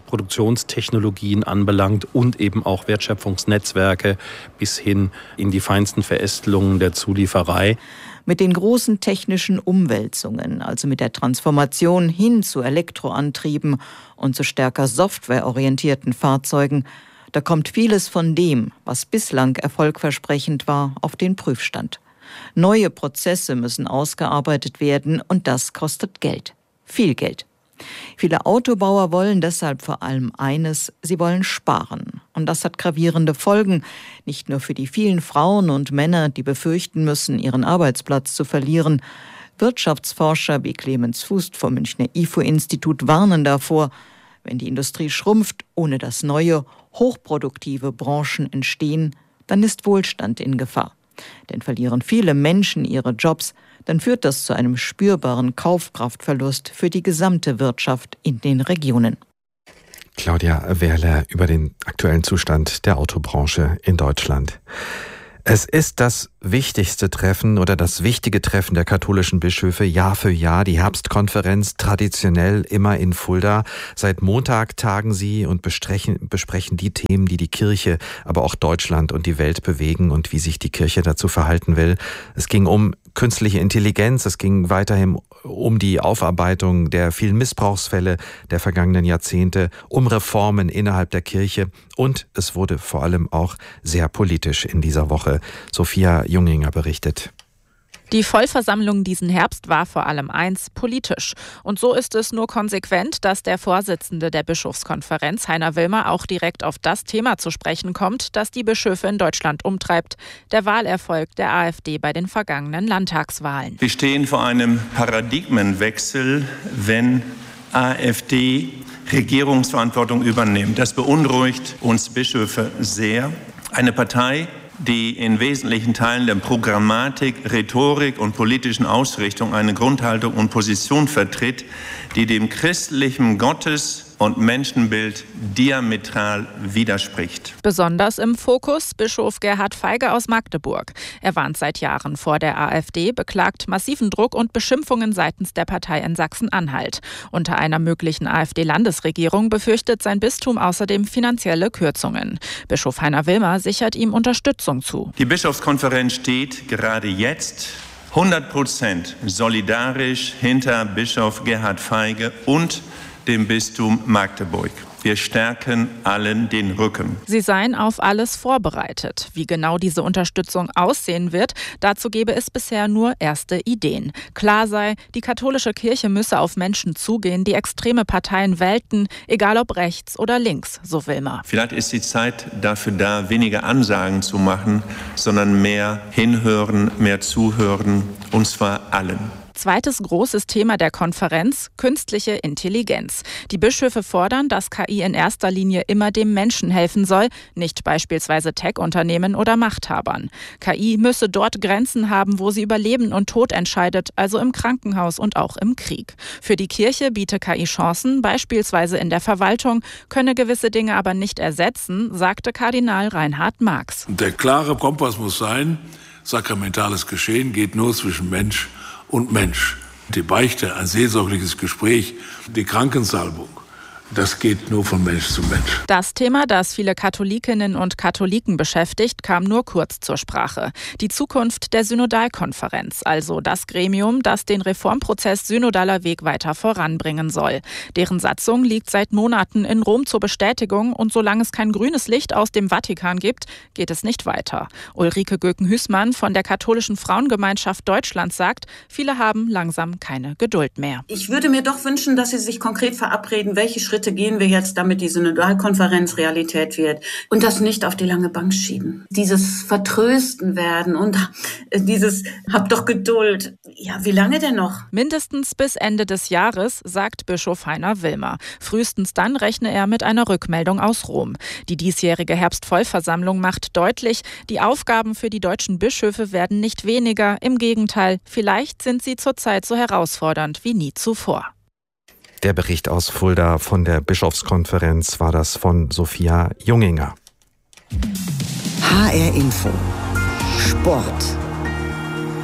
Produktionstechnologien anbelangt und eben auch Wertschöpfungsnetzwerke bis hin in die feinsten Verästelungen der Zulieferei. Mit den großen technischen Umwälzungen, also mit der Transformation hin zu Elektroantrieben und zu stärker softwareorientierten Fahrzeugen, da kommt vieles von dem, was bislang erfolgversprechend war, auf den Prüfstand. Neue Prozesse müssen ausgearbeitet werden und das kostet Geld. Viel Geld. Viele Autobauer wollen deshalb vor allem eines, sie wollen sparen. Und das hat gravierende Folgen, nicht nur für die vielen Frauen und Männer, die befürchten müssen, ihren Arbeitsplatz zu verlieren. Wirtschaftsforscher wie Clemens Fuß vom Münchner I F O-Institut warnen davor, wenn die Industrie schrumpft, ohne dass neue, hochproduktive Branchen entstehen, dann ist Wohlstand in Gefahr. Denn verlieren viele Menschen ihre Jobs, dann führt das zu einem spürbaren Kaufkraftverlust für die gesamte Wirtschaft in den Regionen. Claudia Wehrle über den aktuellen Zustand der Autobranche in Deutschland. Es ist das wichtigste Treffen oder das wichtige Treffen der katholischen Bischöfe Jahr für Jahr, die Herbstkonferenz, traditionell immer in Fulda. Seit Montag tagen sie und besprechen, besprechen die Themen, die die Kirche, aber auch Deutschland und die Welt bewegen und wie sich die Kirche dazu verhalten will. Es ging um künstliche Intelligenz, es ging weiterhin um die Aufarbeitung der vielen Missbrauchsfälle der vergangenen Jahrzehnte, um Reformen innerhalb der Kirche und es wurde vor allem auch sehr politisch in dieser Woche. Sophia Junginger berichtet. Die Vollversammlung diesen Herbst war vor allem eins, politisch. Und so ist es nur konsequent, dass der Vorsitzende der Bischofskonferenz, Heiner Wilmer, auch direkt auf das Thema zu sprechen kommt, das die Bischöfe in Deutschland umtreibt, der Wahlerfolg der AfD bei den vergangenen Landtagswahlen. Wir stehen vor einem Paradigmenwechsel, wenn AfD Regierungsverantwortung übernimmt. Das beunruhigt uns Bischöfe sehr. Eine Partei, die in wesentlichen Teilen der Programmatik, Rhetorik und politischen Ausrichtung eine Grundhaltung und Position vertritt, die dem christlichen Gottes- und Menschenbild diametral widerspricht. Besonders im Fokus Bischof Gerhard Feige aus Magdeburg. Er warnt seit Jahren vor der AfD, beklagt massiven Druck und Beschimpfungen seitens der Partei in Sachsen-Anhalt. Unter einer möglichen AfD-Landesregierung befürchtet sein Bistum außerdem finanzielle Kürzungen. Bischof Heiner Wilmer sichert ihm Unterstützung zu. Die Bischofskonferenz steht gerade jetzt hundert Prozent solidarisch hinter Bischof Gerhard Feige und dem Bistum Magdeburg. Wir stärken allen den Rücken. Sie seien auf alles vorbereitet. Wie genau diese Unterstützung aussehen wird, dazu gebe es bisher nur erste Ideen. Klar sei, die katholische Kirche müsse auf Menschen zugehen, die extreme Parteien wählten, egal ob rechts oder links, so Wilmer. Vielleicht ist die Zeit dafür da, weniger Ansagen zu machen, sondern mehr hinhören, mehr zuhören, und zwar allen. Zweites großes Thema der Konferenz, künstliche Intelligenz. Die Bischöfe fordern, dass K I in erster Linie immer dem Menschen helfen soll, nicht beispielsweise Tech-Unternehmen oder Machthabern. K I müsse dort Grenzen haben, wo sie über Leben und Tod entscheidet, also im Krankenhaus und auch im Krieg. Für die Kirche biete K I Chancen, beispielsweise in der Verwaltung, könne gewisse Dinge aber nicht ersetzen, sagte Kardinal Reinhard Marx. Der klare Kompass muss sein, sakramentales Geschehen geht nur zwischen Mensch und Mensch. Die Beichte, ein seelsorgliches Gespräch, die Krankensalbung, das geht nur von Mensch zu Mensch. Das Thema, das viele Katholikinnen und Katholiken beschäftigt, kam nur kurz zur Sprache. Die Zukunft der Synodalkonferenz, also das Gremium, das den Reformprozess Synodaler Weg weiter voranbringen soll. Deren Satzung liegt seit Monaten in Rom zur Bestätigung und solange es kein grünes Licht aus dem Vatikan gibt, geht es nicht weiter. Ulrike Göken-Hüßmann von der Katholischen Frauengemeinschaft Deutschlands sagt, viele haben langsam keine Geduld mehr. Ich würde mir doch wünschen, dass Sie sich konkret verabreden, welche Schritte gehen wir jetzt, damit die Synodalkonferenz Realität wird und das nicht auf die lange Bank schieben. Dieses Vertrösten werden und dieses Hab doch Geduld. Ja, wie lange denn noch? Mindestens bis Ende des Jahres, sagt Bischof Heiner Wilmer. Frühestens dann rechne er mit einer Rückmeldung aus Rom. Die diesjährige Herbstvollversammlung macht deutlich, die Aufgaben für die deutschen Bischöfe werden nicht weniger. Im Gegenteil, vielleicht sind sie zurzeit so herausfordernd wie nie zuvor. Der Bericht aus Fulda von der Bischofskonferenz war das von Sophia Junginger. H R Info Sport.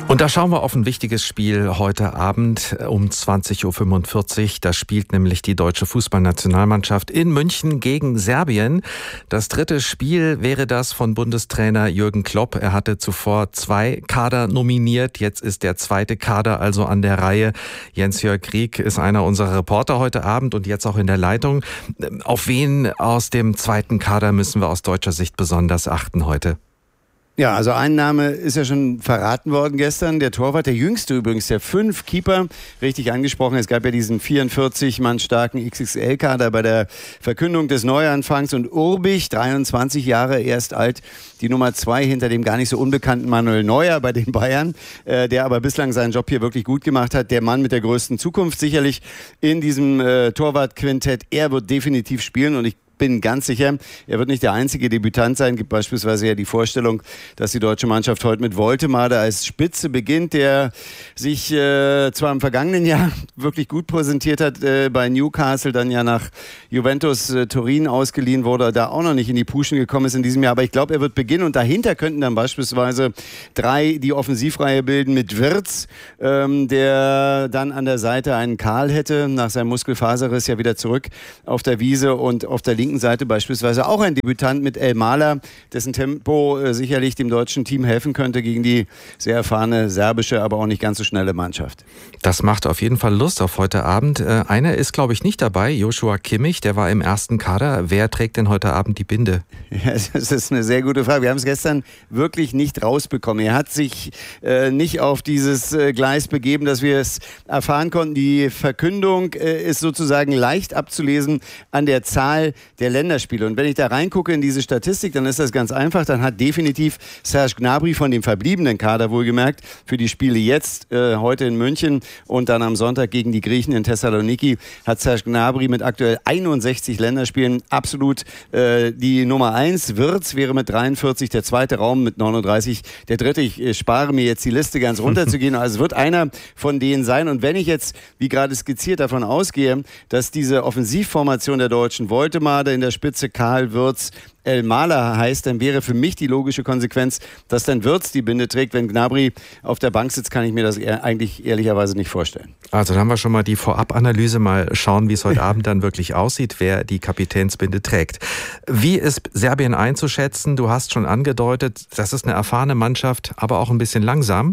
Und da schauen wir auf ein wichtiges Spiel heute Abend um zwanzig Uhr fünfundvierzig. Da spielt nämlich die deutsche Fußballnationalmannschaft in München gegen Serbien. Das dritte Spiel wäre das von Bundestrainer Jürgen Klopp. Er hatte zuvor zwei Kader nominiert. Jetzt ist der zweite Kader also an der Reihe. Jens-Jörg Krieg ist einer unserer Reporter heute Abend und jetzt auch in der Leitung. Auf wen aus dem zweiten Kader müssen wir aus deutscher Sicht besonders achten heute? Ja, also ein Name ist ja schon verraten worden gestern, der Torwart, der jüngste übrigens, der fünf Keeper, richtig angesprochen. Es gab ja diesen vierundvierzig Mann starken X X L-Kader bei der Verkündung des Neuanfangs und Urbich, dreiundzwanzig Jahre erst alt, die Nummer zwei hinter dem gar nicht so unbekannten Manuel Neuer bei den Bayern, äh, der aber bislang seinen Job hier wirklich gut gemacht hat. Der Mann mit der größten Zukunft sicherlich in diesem äh, Torwartquintett. Er wird definitiv spielen und ich bin ganz sicher, er wird nicht der einzige Debütant sein. Es gibt beispielsweise ja die Vorstellung, dass die deutsche Mannschaft heute mit Woltemade als Spitze beginnt, der sich äh, zwar im vergangenen Jahr wirklich gut präsentiert hat, äh, bei Newcastle, dann ja nach Juventus äh, Turin ausgeliehen wurde, da auch noch nicht in die Puschen gekommen ist in diesem Jahr. Aber ich glaube, er wird beginnen und dahinter könnten dann beispielsweise drei die Offensivreihe bilden mit Wirtz, ähm, der dann an der Seite einen Karl hätte, nach seinem Muskelfaserriss ja wieder zurück auf der Wiese und auf der linken Seite beispielsweise auch ein Debütant mit Elmaler, dessen Tempo äh, sicherlich dem deutschen Team helfen könnte gegen die sehr erfahrene serbische, aber auch nicht ganz so schnelle Mannschaft. Das macht auf jeden Fall Lust auf heute Abend. Äh, einer ist, glaube ich, nicht dabei, Joshua Kimmich, der war im ersten Kader. Wer trägt denn heute Abend die Binde? Ja, das ist eine sehr gute Frage. Wir haben es gestern wirklich nicht rausbekommen. Er hat sich äh, nicht auf dieses äh, Gleis begeben, dass wir es erfahren konnten. Die Verkündung äh, ist sozusagen leicht abzulesen an der Zahl der Länderspiele. Und wenn ich da reingucke in diese Statistik, dann ist das ganz einfach. Dann hat definitiv Serge Gnabry von dem verbliebenen Kader wohlgemerkt für die Spiele jetzt, äh, heute in München und dann am Sonntag gegen die Griechen in Thessaloniki, hat Serge Gnabry mit aktuell einundsechzig Länderspielen absolut äh, die Nummer eins. Wirtz wäre mit dreiundvierzig der zweite, Raum mit neununddreißig der dritte. Ich äh, spare mir jetzt die Liste ganz runterzugehen. Also es wird einer von denen sein. Und wenn ich jetzt, wie gerade skizziert, davon ausgehe, dass diese Offensivformation der Deutschen Woltemade in der Spitze Karl, Wirtz, Elmaler heißt, dann wäre für mich die logische Konsequenz, dass dann Wirtz die Binde trägt. Wenn Gnabry auf der Bank sitzt, kann ich mir das eigentlich ehrlicherweise nicht vorstellen. Also dann haben wir schon mal die Vorabanalyse, mal schauen, wie es heute Abend dann wirklich aussieht, wer die Kapitänsbinde trägt. Wie ist Serbien einzuschätzen? Du hast schon angedeutet, das ist eine erfahrene Mannschaft, aber auch ein bisschen langsam.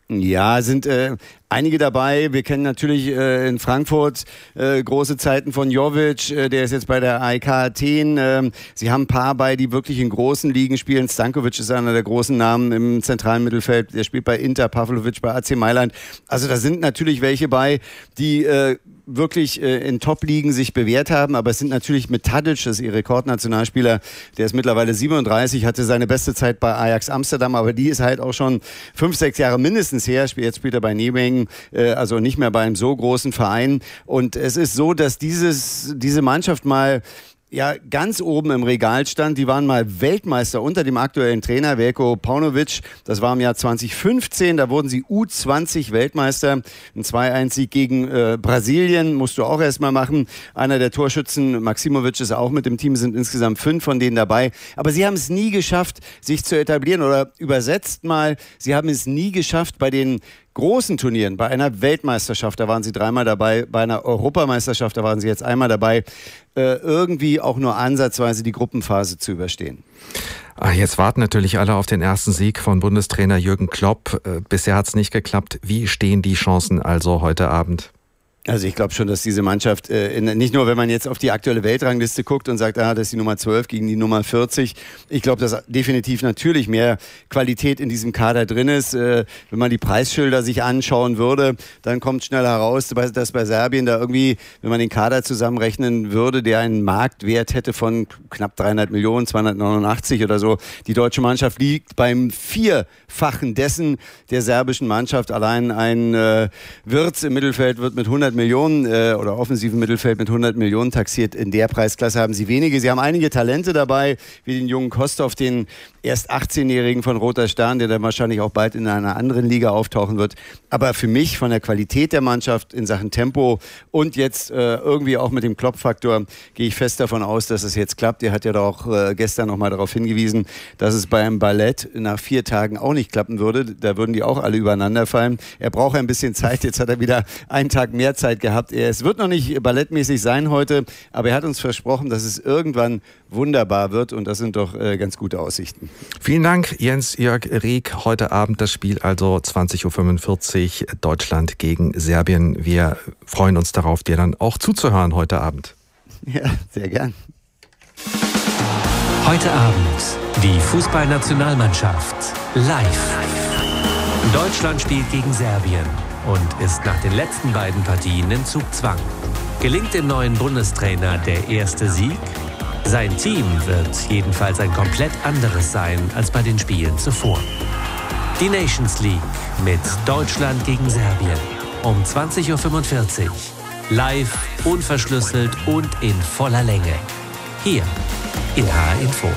Ja, sind äh, einige dabei. Wir kennen natürlich äh, in Frankfurt äh, große Zeiten von Jovic, äh, der ist jetzt bei der A E K Athen. Äh, sie haben ein paar bei, die wirklich in großen Ligen spielen. Stankovic ist einer der großen Namen im zentralen Mittelfeld. Der spielt bei Inter, Pavlovic bei A C Mailand. Also da sind natürlich welche bei, die äh, wirklich äh, in Top-Ligen sich bewährt haben, aber es sind natürlich mit Tadic, das ist ihr Rekordnationalspieler, der ist mittlerweile siebenunddreißig, hatte seine beste Zeit bei Ajax Amsterdam, aber die ist halt auch schon fünf, sechs Jahre mindestens her. Jetzt spielt er bei Nijmegen, äh, also nicht mehr bei einem so großen Verein. Und es ist so, dass dieses, diese Mannschaft mal ja ganz oben im Regal stand. Die waren mal Weltmeister unter dem aktuellen Trainer Veljko Paunovic. Das war im Jahr zwanzig fünfzehn. Da wurden sie U zwanzig Weltmeister. Ein zwei eins Sieg gegen äh, Brasilien musst du auch erstmal machen. Einer der Torschützen, Maximovic, ist auch mit dem Team, sind insgesamt fünf von denen dabei. Aber sie haben es nie geschafft, sich zu etablieren. Oder übersetzt mal, sie haben es nie geschafft, bei den großen Turnieren, bei einer Weltmeisterschaft, da waren sie dreimal dabei, bei einer Europameisterschaft, da waren sie jetzt einmal dabei, äh, irgendwie auch nur ansatzweise die Gruppenphase zu überstehen. Ach, jetzt warten natürlich alle auf den ersten Sieg von Bundestrainer Jürgen Klopp. Äh, bisher hat es nicht geklappt. Wie stehen die Chancen also heute Abend? Also ich glaube schon, dass diese Mannschaft, äh, in, nicht nur wenn man jetzt auf die aktuelle Weltrangliste guckt und sagt, ah, das ist die Nummer zwölf gegen die Nummer vierzig, ich glaube, dass definitiv natürlich mehr Qualität in diesem Kader drin ist. Äh, wenn man die Preisschilder sich anschauen würde, dann kommt schnell heraus, dass bei Serbien da irgendwie, wenn man den Kader zusammenrechnen würde, der einen Marktwert hätte von knapp dreihundert Millionen, zweihundertneunundachtzig oder so. Die deutsche Mannschaft liegt beim Vierfachen dessen der serbischen Mannschaft. Allein ein äh, Wirtz im Mittelfeld wird mit hundert hundert Millionen äh, oder offensiven Mittelfeld mit hundert Millionen taxiert. In der Preisklasse haben sie wenige. Sie haben einige Talente dabei, wie den jungen Kostov, den erst achtzehnjährigen von Roter Stern, der dann wahrscheinlich auch bald in einer anderen Liga auftauchen wird. Aber für mich von der Qualität der Mannschaft in Sachen Tempo und jetzt äh, irgendwie auch mit dem Kloppfaktor gehe ich fest davon aus, dass es jetzt klappt. Er hat ja doch äh, gestern nochmal darauf hingewiesen, dass es beim Ballett nach vier Tagen auch nicht klappen würde. Da würden die auch alle übereinander fallen. Er braucht ein bisschen Zeit. Jetzt hat er wieder einen Tag mehr Zeit gehabt. Es wird noch nicht ballettmäßig sein heute, aber er hat uns versprochen, dass es irgendwann wunderbar wird und das sind doch äh, ganz gute Aussichten. Vielen Dank, Jens-Jörg Rieck. Heute Abend das Spiel, also zwanzig Uhr fünfundvierzig, Deutschland gegen Serbien. Wir freuen uns darauf, dir dann auch zuzuhören heute Abend. Ja, sehr gern. Heute Abend die Fußballnationalmannschaft live. Deutschland spielt gegen Serbien und ist nach den letzten beiden Partien im Zugzwang. Gelingt dem neuen Bundestrainer der erste Sieg? Sein Team wird jedenfalls ein komplett anderes sein als bei den Spielen zuvor. Die Nations League mit Deutschland gegen Serbien um zwanzig Uhr fünfundvierzig. Live, unverschlüsselt und in voller Länge. Hier in H R Info.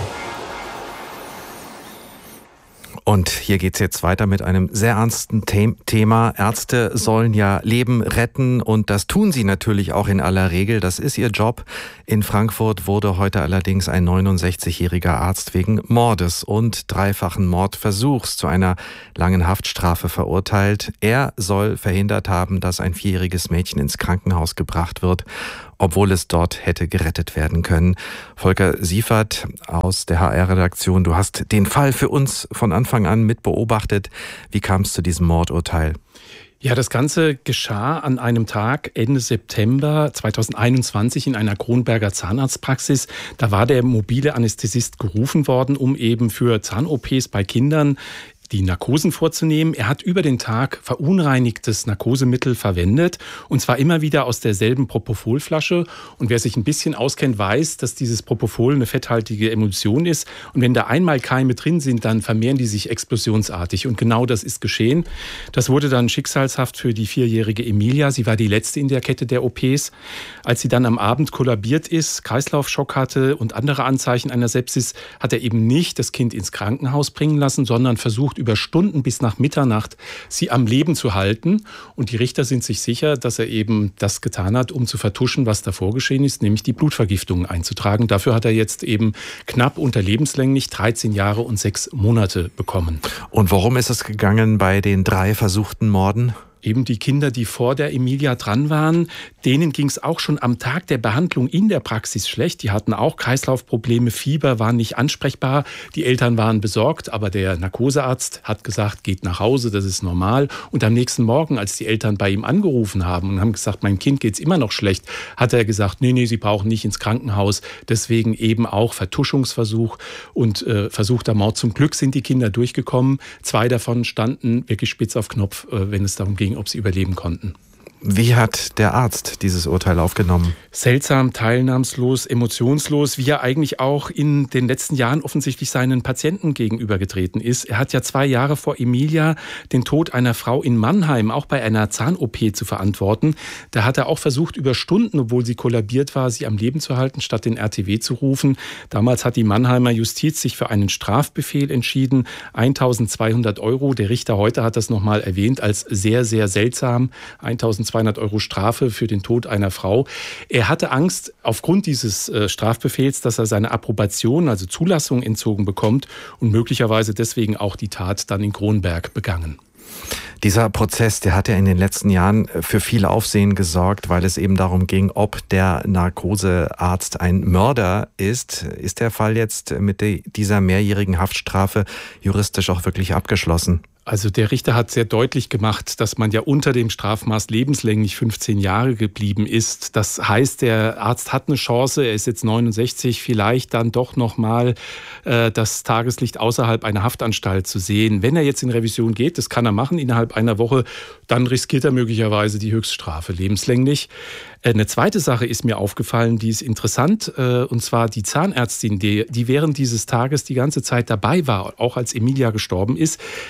Und hier geht's jetzt weiter mit einem sehr ernsten The- Thema. Ärzte sollen ja Leben retten und das tun sie natürlich auch in aller Regel. Das ist ihr Job. In Frankfurt wurde heute allerdings ein neunundsechzigjähriger Arzt wegen Mordes und dreifachen Mordversuchs zu einer langen Haftstrafe verurteilt. Er soll verhindert haben, dass ein vierjähriges Mädchen ins Krankenhaus gebracht wird, obwohl es dort hätte gerettet werden können. Volker Siefert aus der H R-Redaktion, du hast den Fall für uns von Anfang an mit beobachtet. Wie kam es zu diesem Mordurteil? Ja, das Ganze geschah an einem Tag Ende September zweitausendeinundzwanzig in einer Kronberger Zahnarztpraxis. Da war der mobile Anästhesist gerufen worden, um eben für Zahn-O Ps bei Kindern die Narkosen vorzunehmen. Er hat über den Tag verunreinigtes Narkosemittel verwendet und zwar immer wieder aus derselben Propofol-Flasche. Und wer sich ein bisschen auskennt, weiß, dass dieses Propofol eine fetthaltige Emulsion ist. Und wenn da einmal Keime drin sind, dann vermehren die sich explosionsartig. Und genau das ist geschehen. Das wurde dann schicksalshaft für die vierjährige Emilia. Sie war die letzte in der Kette der O Ps. Als sie dann am Abend kollabiert ist, Kreislaufschock hatte und andere Anzeichen einer Sepsis, hat er eben nicht das Kind ins Krankenhaus bringen lassen, sondern versucht, über Stunden bis nach Mitternacht sie am Leben zu halten. Und die Richter sind sich sicher, dass er eben das getan hat, um zu vertuschen, was davor geschehen ist, nämlich die Blutvergiftung einzutragen. Dafür hat er jetzt eben knapp unter lebenslänglich dreizehn Jahre und sechs Monate bekommen. Und worum ist es gegangen bei den drei versuchten Morden? Eben die Kinder, die vor der Emilia dran waren, denen ging es auch schon am Tag der Behandlung in der Praxis schlecht. Die hatten auch Kreislaufprobleme, Fieber, waren nicht ansprechbar. Die Eltern waren besorgt, aber der Narkosearzt hat gesagt, geht nach Hause, das ist normal. Und am nächsten Morgen, als die Eltern bei ihm angerufen haben und haben gesagt, mein Kind geht's immer noch schlecht, hat er gesagt, nee, nee, sie brauchen nicht ins Krankenhaus. Deswegen eben auch Vertuschungsversuch und äh, versuchter Mord. Zum Glück sind die Kinder durchgekommen. Zwei davon standen wirklich spitz auf Knopf, äh, wenn es darum ging, ob sie überleben konnten. Wie hat der Arzt dieses Urteil aufgenommen? Seltsam, teilnahmslos, emotionslos, wie er eigentlich auch in den letzten Jahren offensichtlich seinen Patienten gegenübergetreten ist. Er hat ja zwei Jahre vor Emilia den Tod einer Frau in Mannheim auch bei einer Zahn-O P zu verantworten. Da hat er auch versucht, über Stunden, obwohl sie kollabiert war, sie am Leben zu halten, statt den R T W zu rufen. Damals hat die Mannheimer Justiz sich für einen Strafbefehl entschieden, eintausendzweihundert Euro. Der Richter heute hat das nochmal erwähnt als sehr, sehr seltsam. eintausendzweihundert Euro Strafe für den Tod einer Frau. Er hatte Angst aufgrund dieses äh, Strafbefehls, dass er seine Approbation, also Zulassung, entzogen bekommt und möglicherweise deswegen auch die Tat dann in Kronberg begangen. Dieser Prozess, der hat ja in den letzten Jahren für viel Aufsehen gesorgt, weil es eben darum ging, ob der Narkosearzt ein Mörder ist. Ist der Fall jetzt mit dieser mehrjährigen Haftstrafe juristisch auch wirklich abgeschlossen? Also der Richter hat sehr deutlich gemacht, dass man ja unter dem Strafmaß lebenslänglich fünfzehn Jahre geblieben ist. Das heißt, der Arzt hat eine Chance, er ist jetzt neunundsechzig, vielleicht dann doch nochmal äh, das Tageslicht außerhalb einer Haftanstalt zu sehen. Wenn er jetzt in Revision geht, das kann er machen innerhalb einer Woche, dann riskiert er möglicherweise die Höchststrafe lebenslänglich. Eine zweite Sache ist mir aufgefallen, die ist interessant, und zwar die Zahnärztin, die, die während dieses Tages die ganze Zeit dabei war, auch als Emilia gestorben ist. Da hat die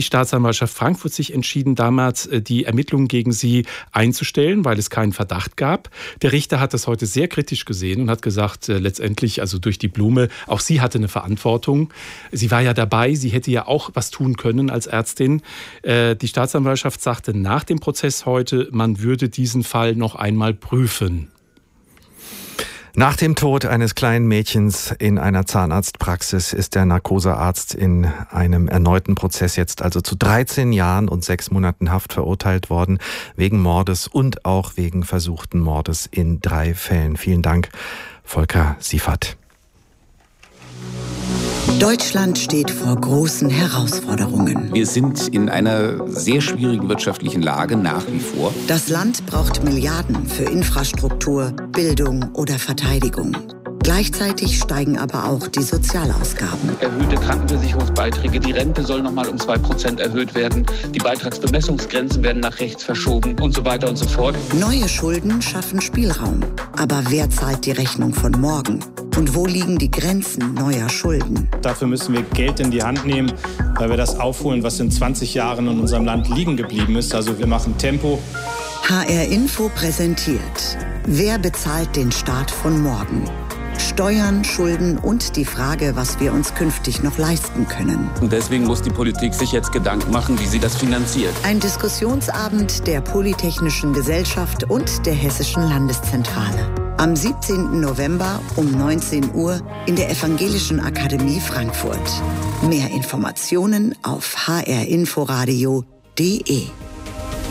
Staatsanwaltschaft Frankfurt sich entschieden, damals die Ermittlungen gegen sie einzustellen, weil es keinen Verdacht gab. Der Richter hat das heute sehr kritisch gesehen und hat gesagt, äh, letztendlich, also durch die Blume, auch sie hatte eine Verantwortung. Sie war ja dabei, sie hätte ja auch was tun können als Ärztin. Äh, die Staatsanwaltschaft sagte nach dem Prozess heute, man würde diesen Fall noch einmal prüfen. Nach dem Tod eines kleinen Mädchens in einer Zahnarztpraxis ist der Narkosearzt in einem erneuten Prozess jetzt also zu dreizehn Jahren und sechs Monaten Haft verurteilt worden, wegen Mordes und auch wegen versuchten Mordes in drei Fällen. Vielen Dank, Volker Siefert. Deutschland steht vor großen Herausforderungen. Wir sind in einer sehr schwierigen wirtschaftlichen Lage nach wie vor. Das Land braucht Milliarden für Infrastruktur, Bildung oder Verteidigung. Gleichzeitig steigen aber auch die Sozialausgaben. Erhöhte Krankenversicherungsbeiträge, die Rente soll nochmal um zwei Prozent erhöht werden, die Beitragsbemessungsgrenzen werden nach rechts verschoben und so weiter und so fort. Neue Schulden schaffen Spielraum. Aber wer zahlt die Rechnung von morgen? Und wo liegen die Grenzen neuer Schulden? Dafür müssen wir Geld in die Hand nehmen, weil wir das aufholen, was in zwanzig Jahren in unserem Land liegen geblieben ist. Also wir machen Tempo. H R Info präsentiert: Wer bezahlt den Staat von morgen? Steuern, Schulden und die Frage, was wir uns künftig noch leisten können. Und deswegen muss die Politik sich jetzt Gedanken machen, wie sie das finanziert. Ein Diskussionsabend der Polytechnischen Gesellschaft und der Hessischen Landeszentrale. Am siebzehnten November um neunzehn Uhr in der Evangelischen Akademie Frankfurt. Mehr Informationen auf h r inforadio punkt d e.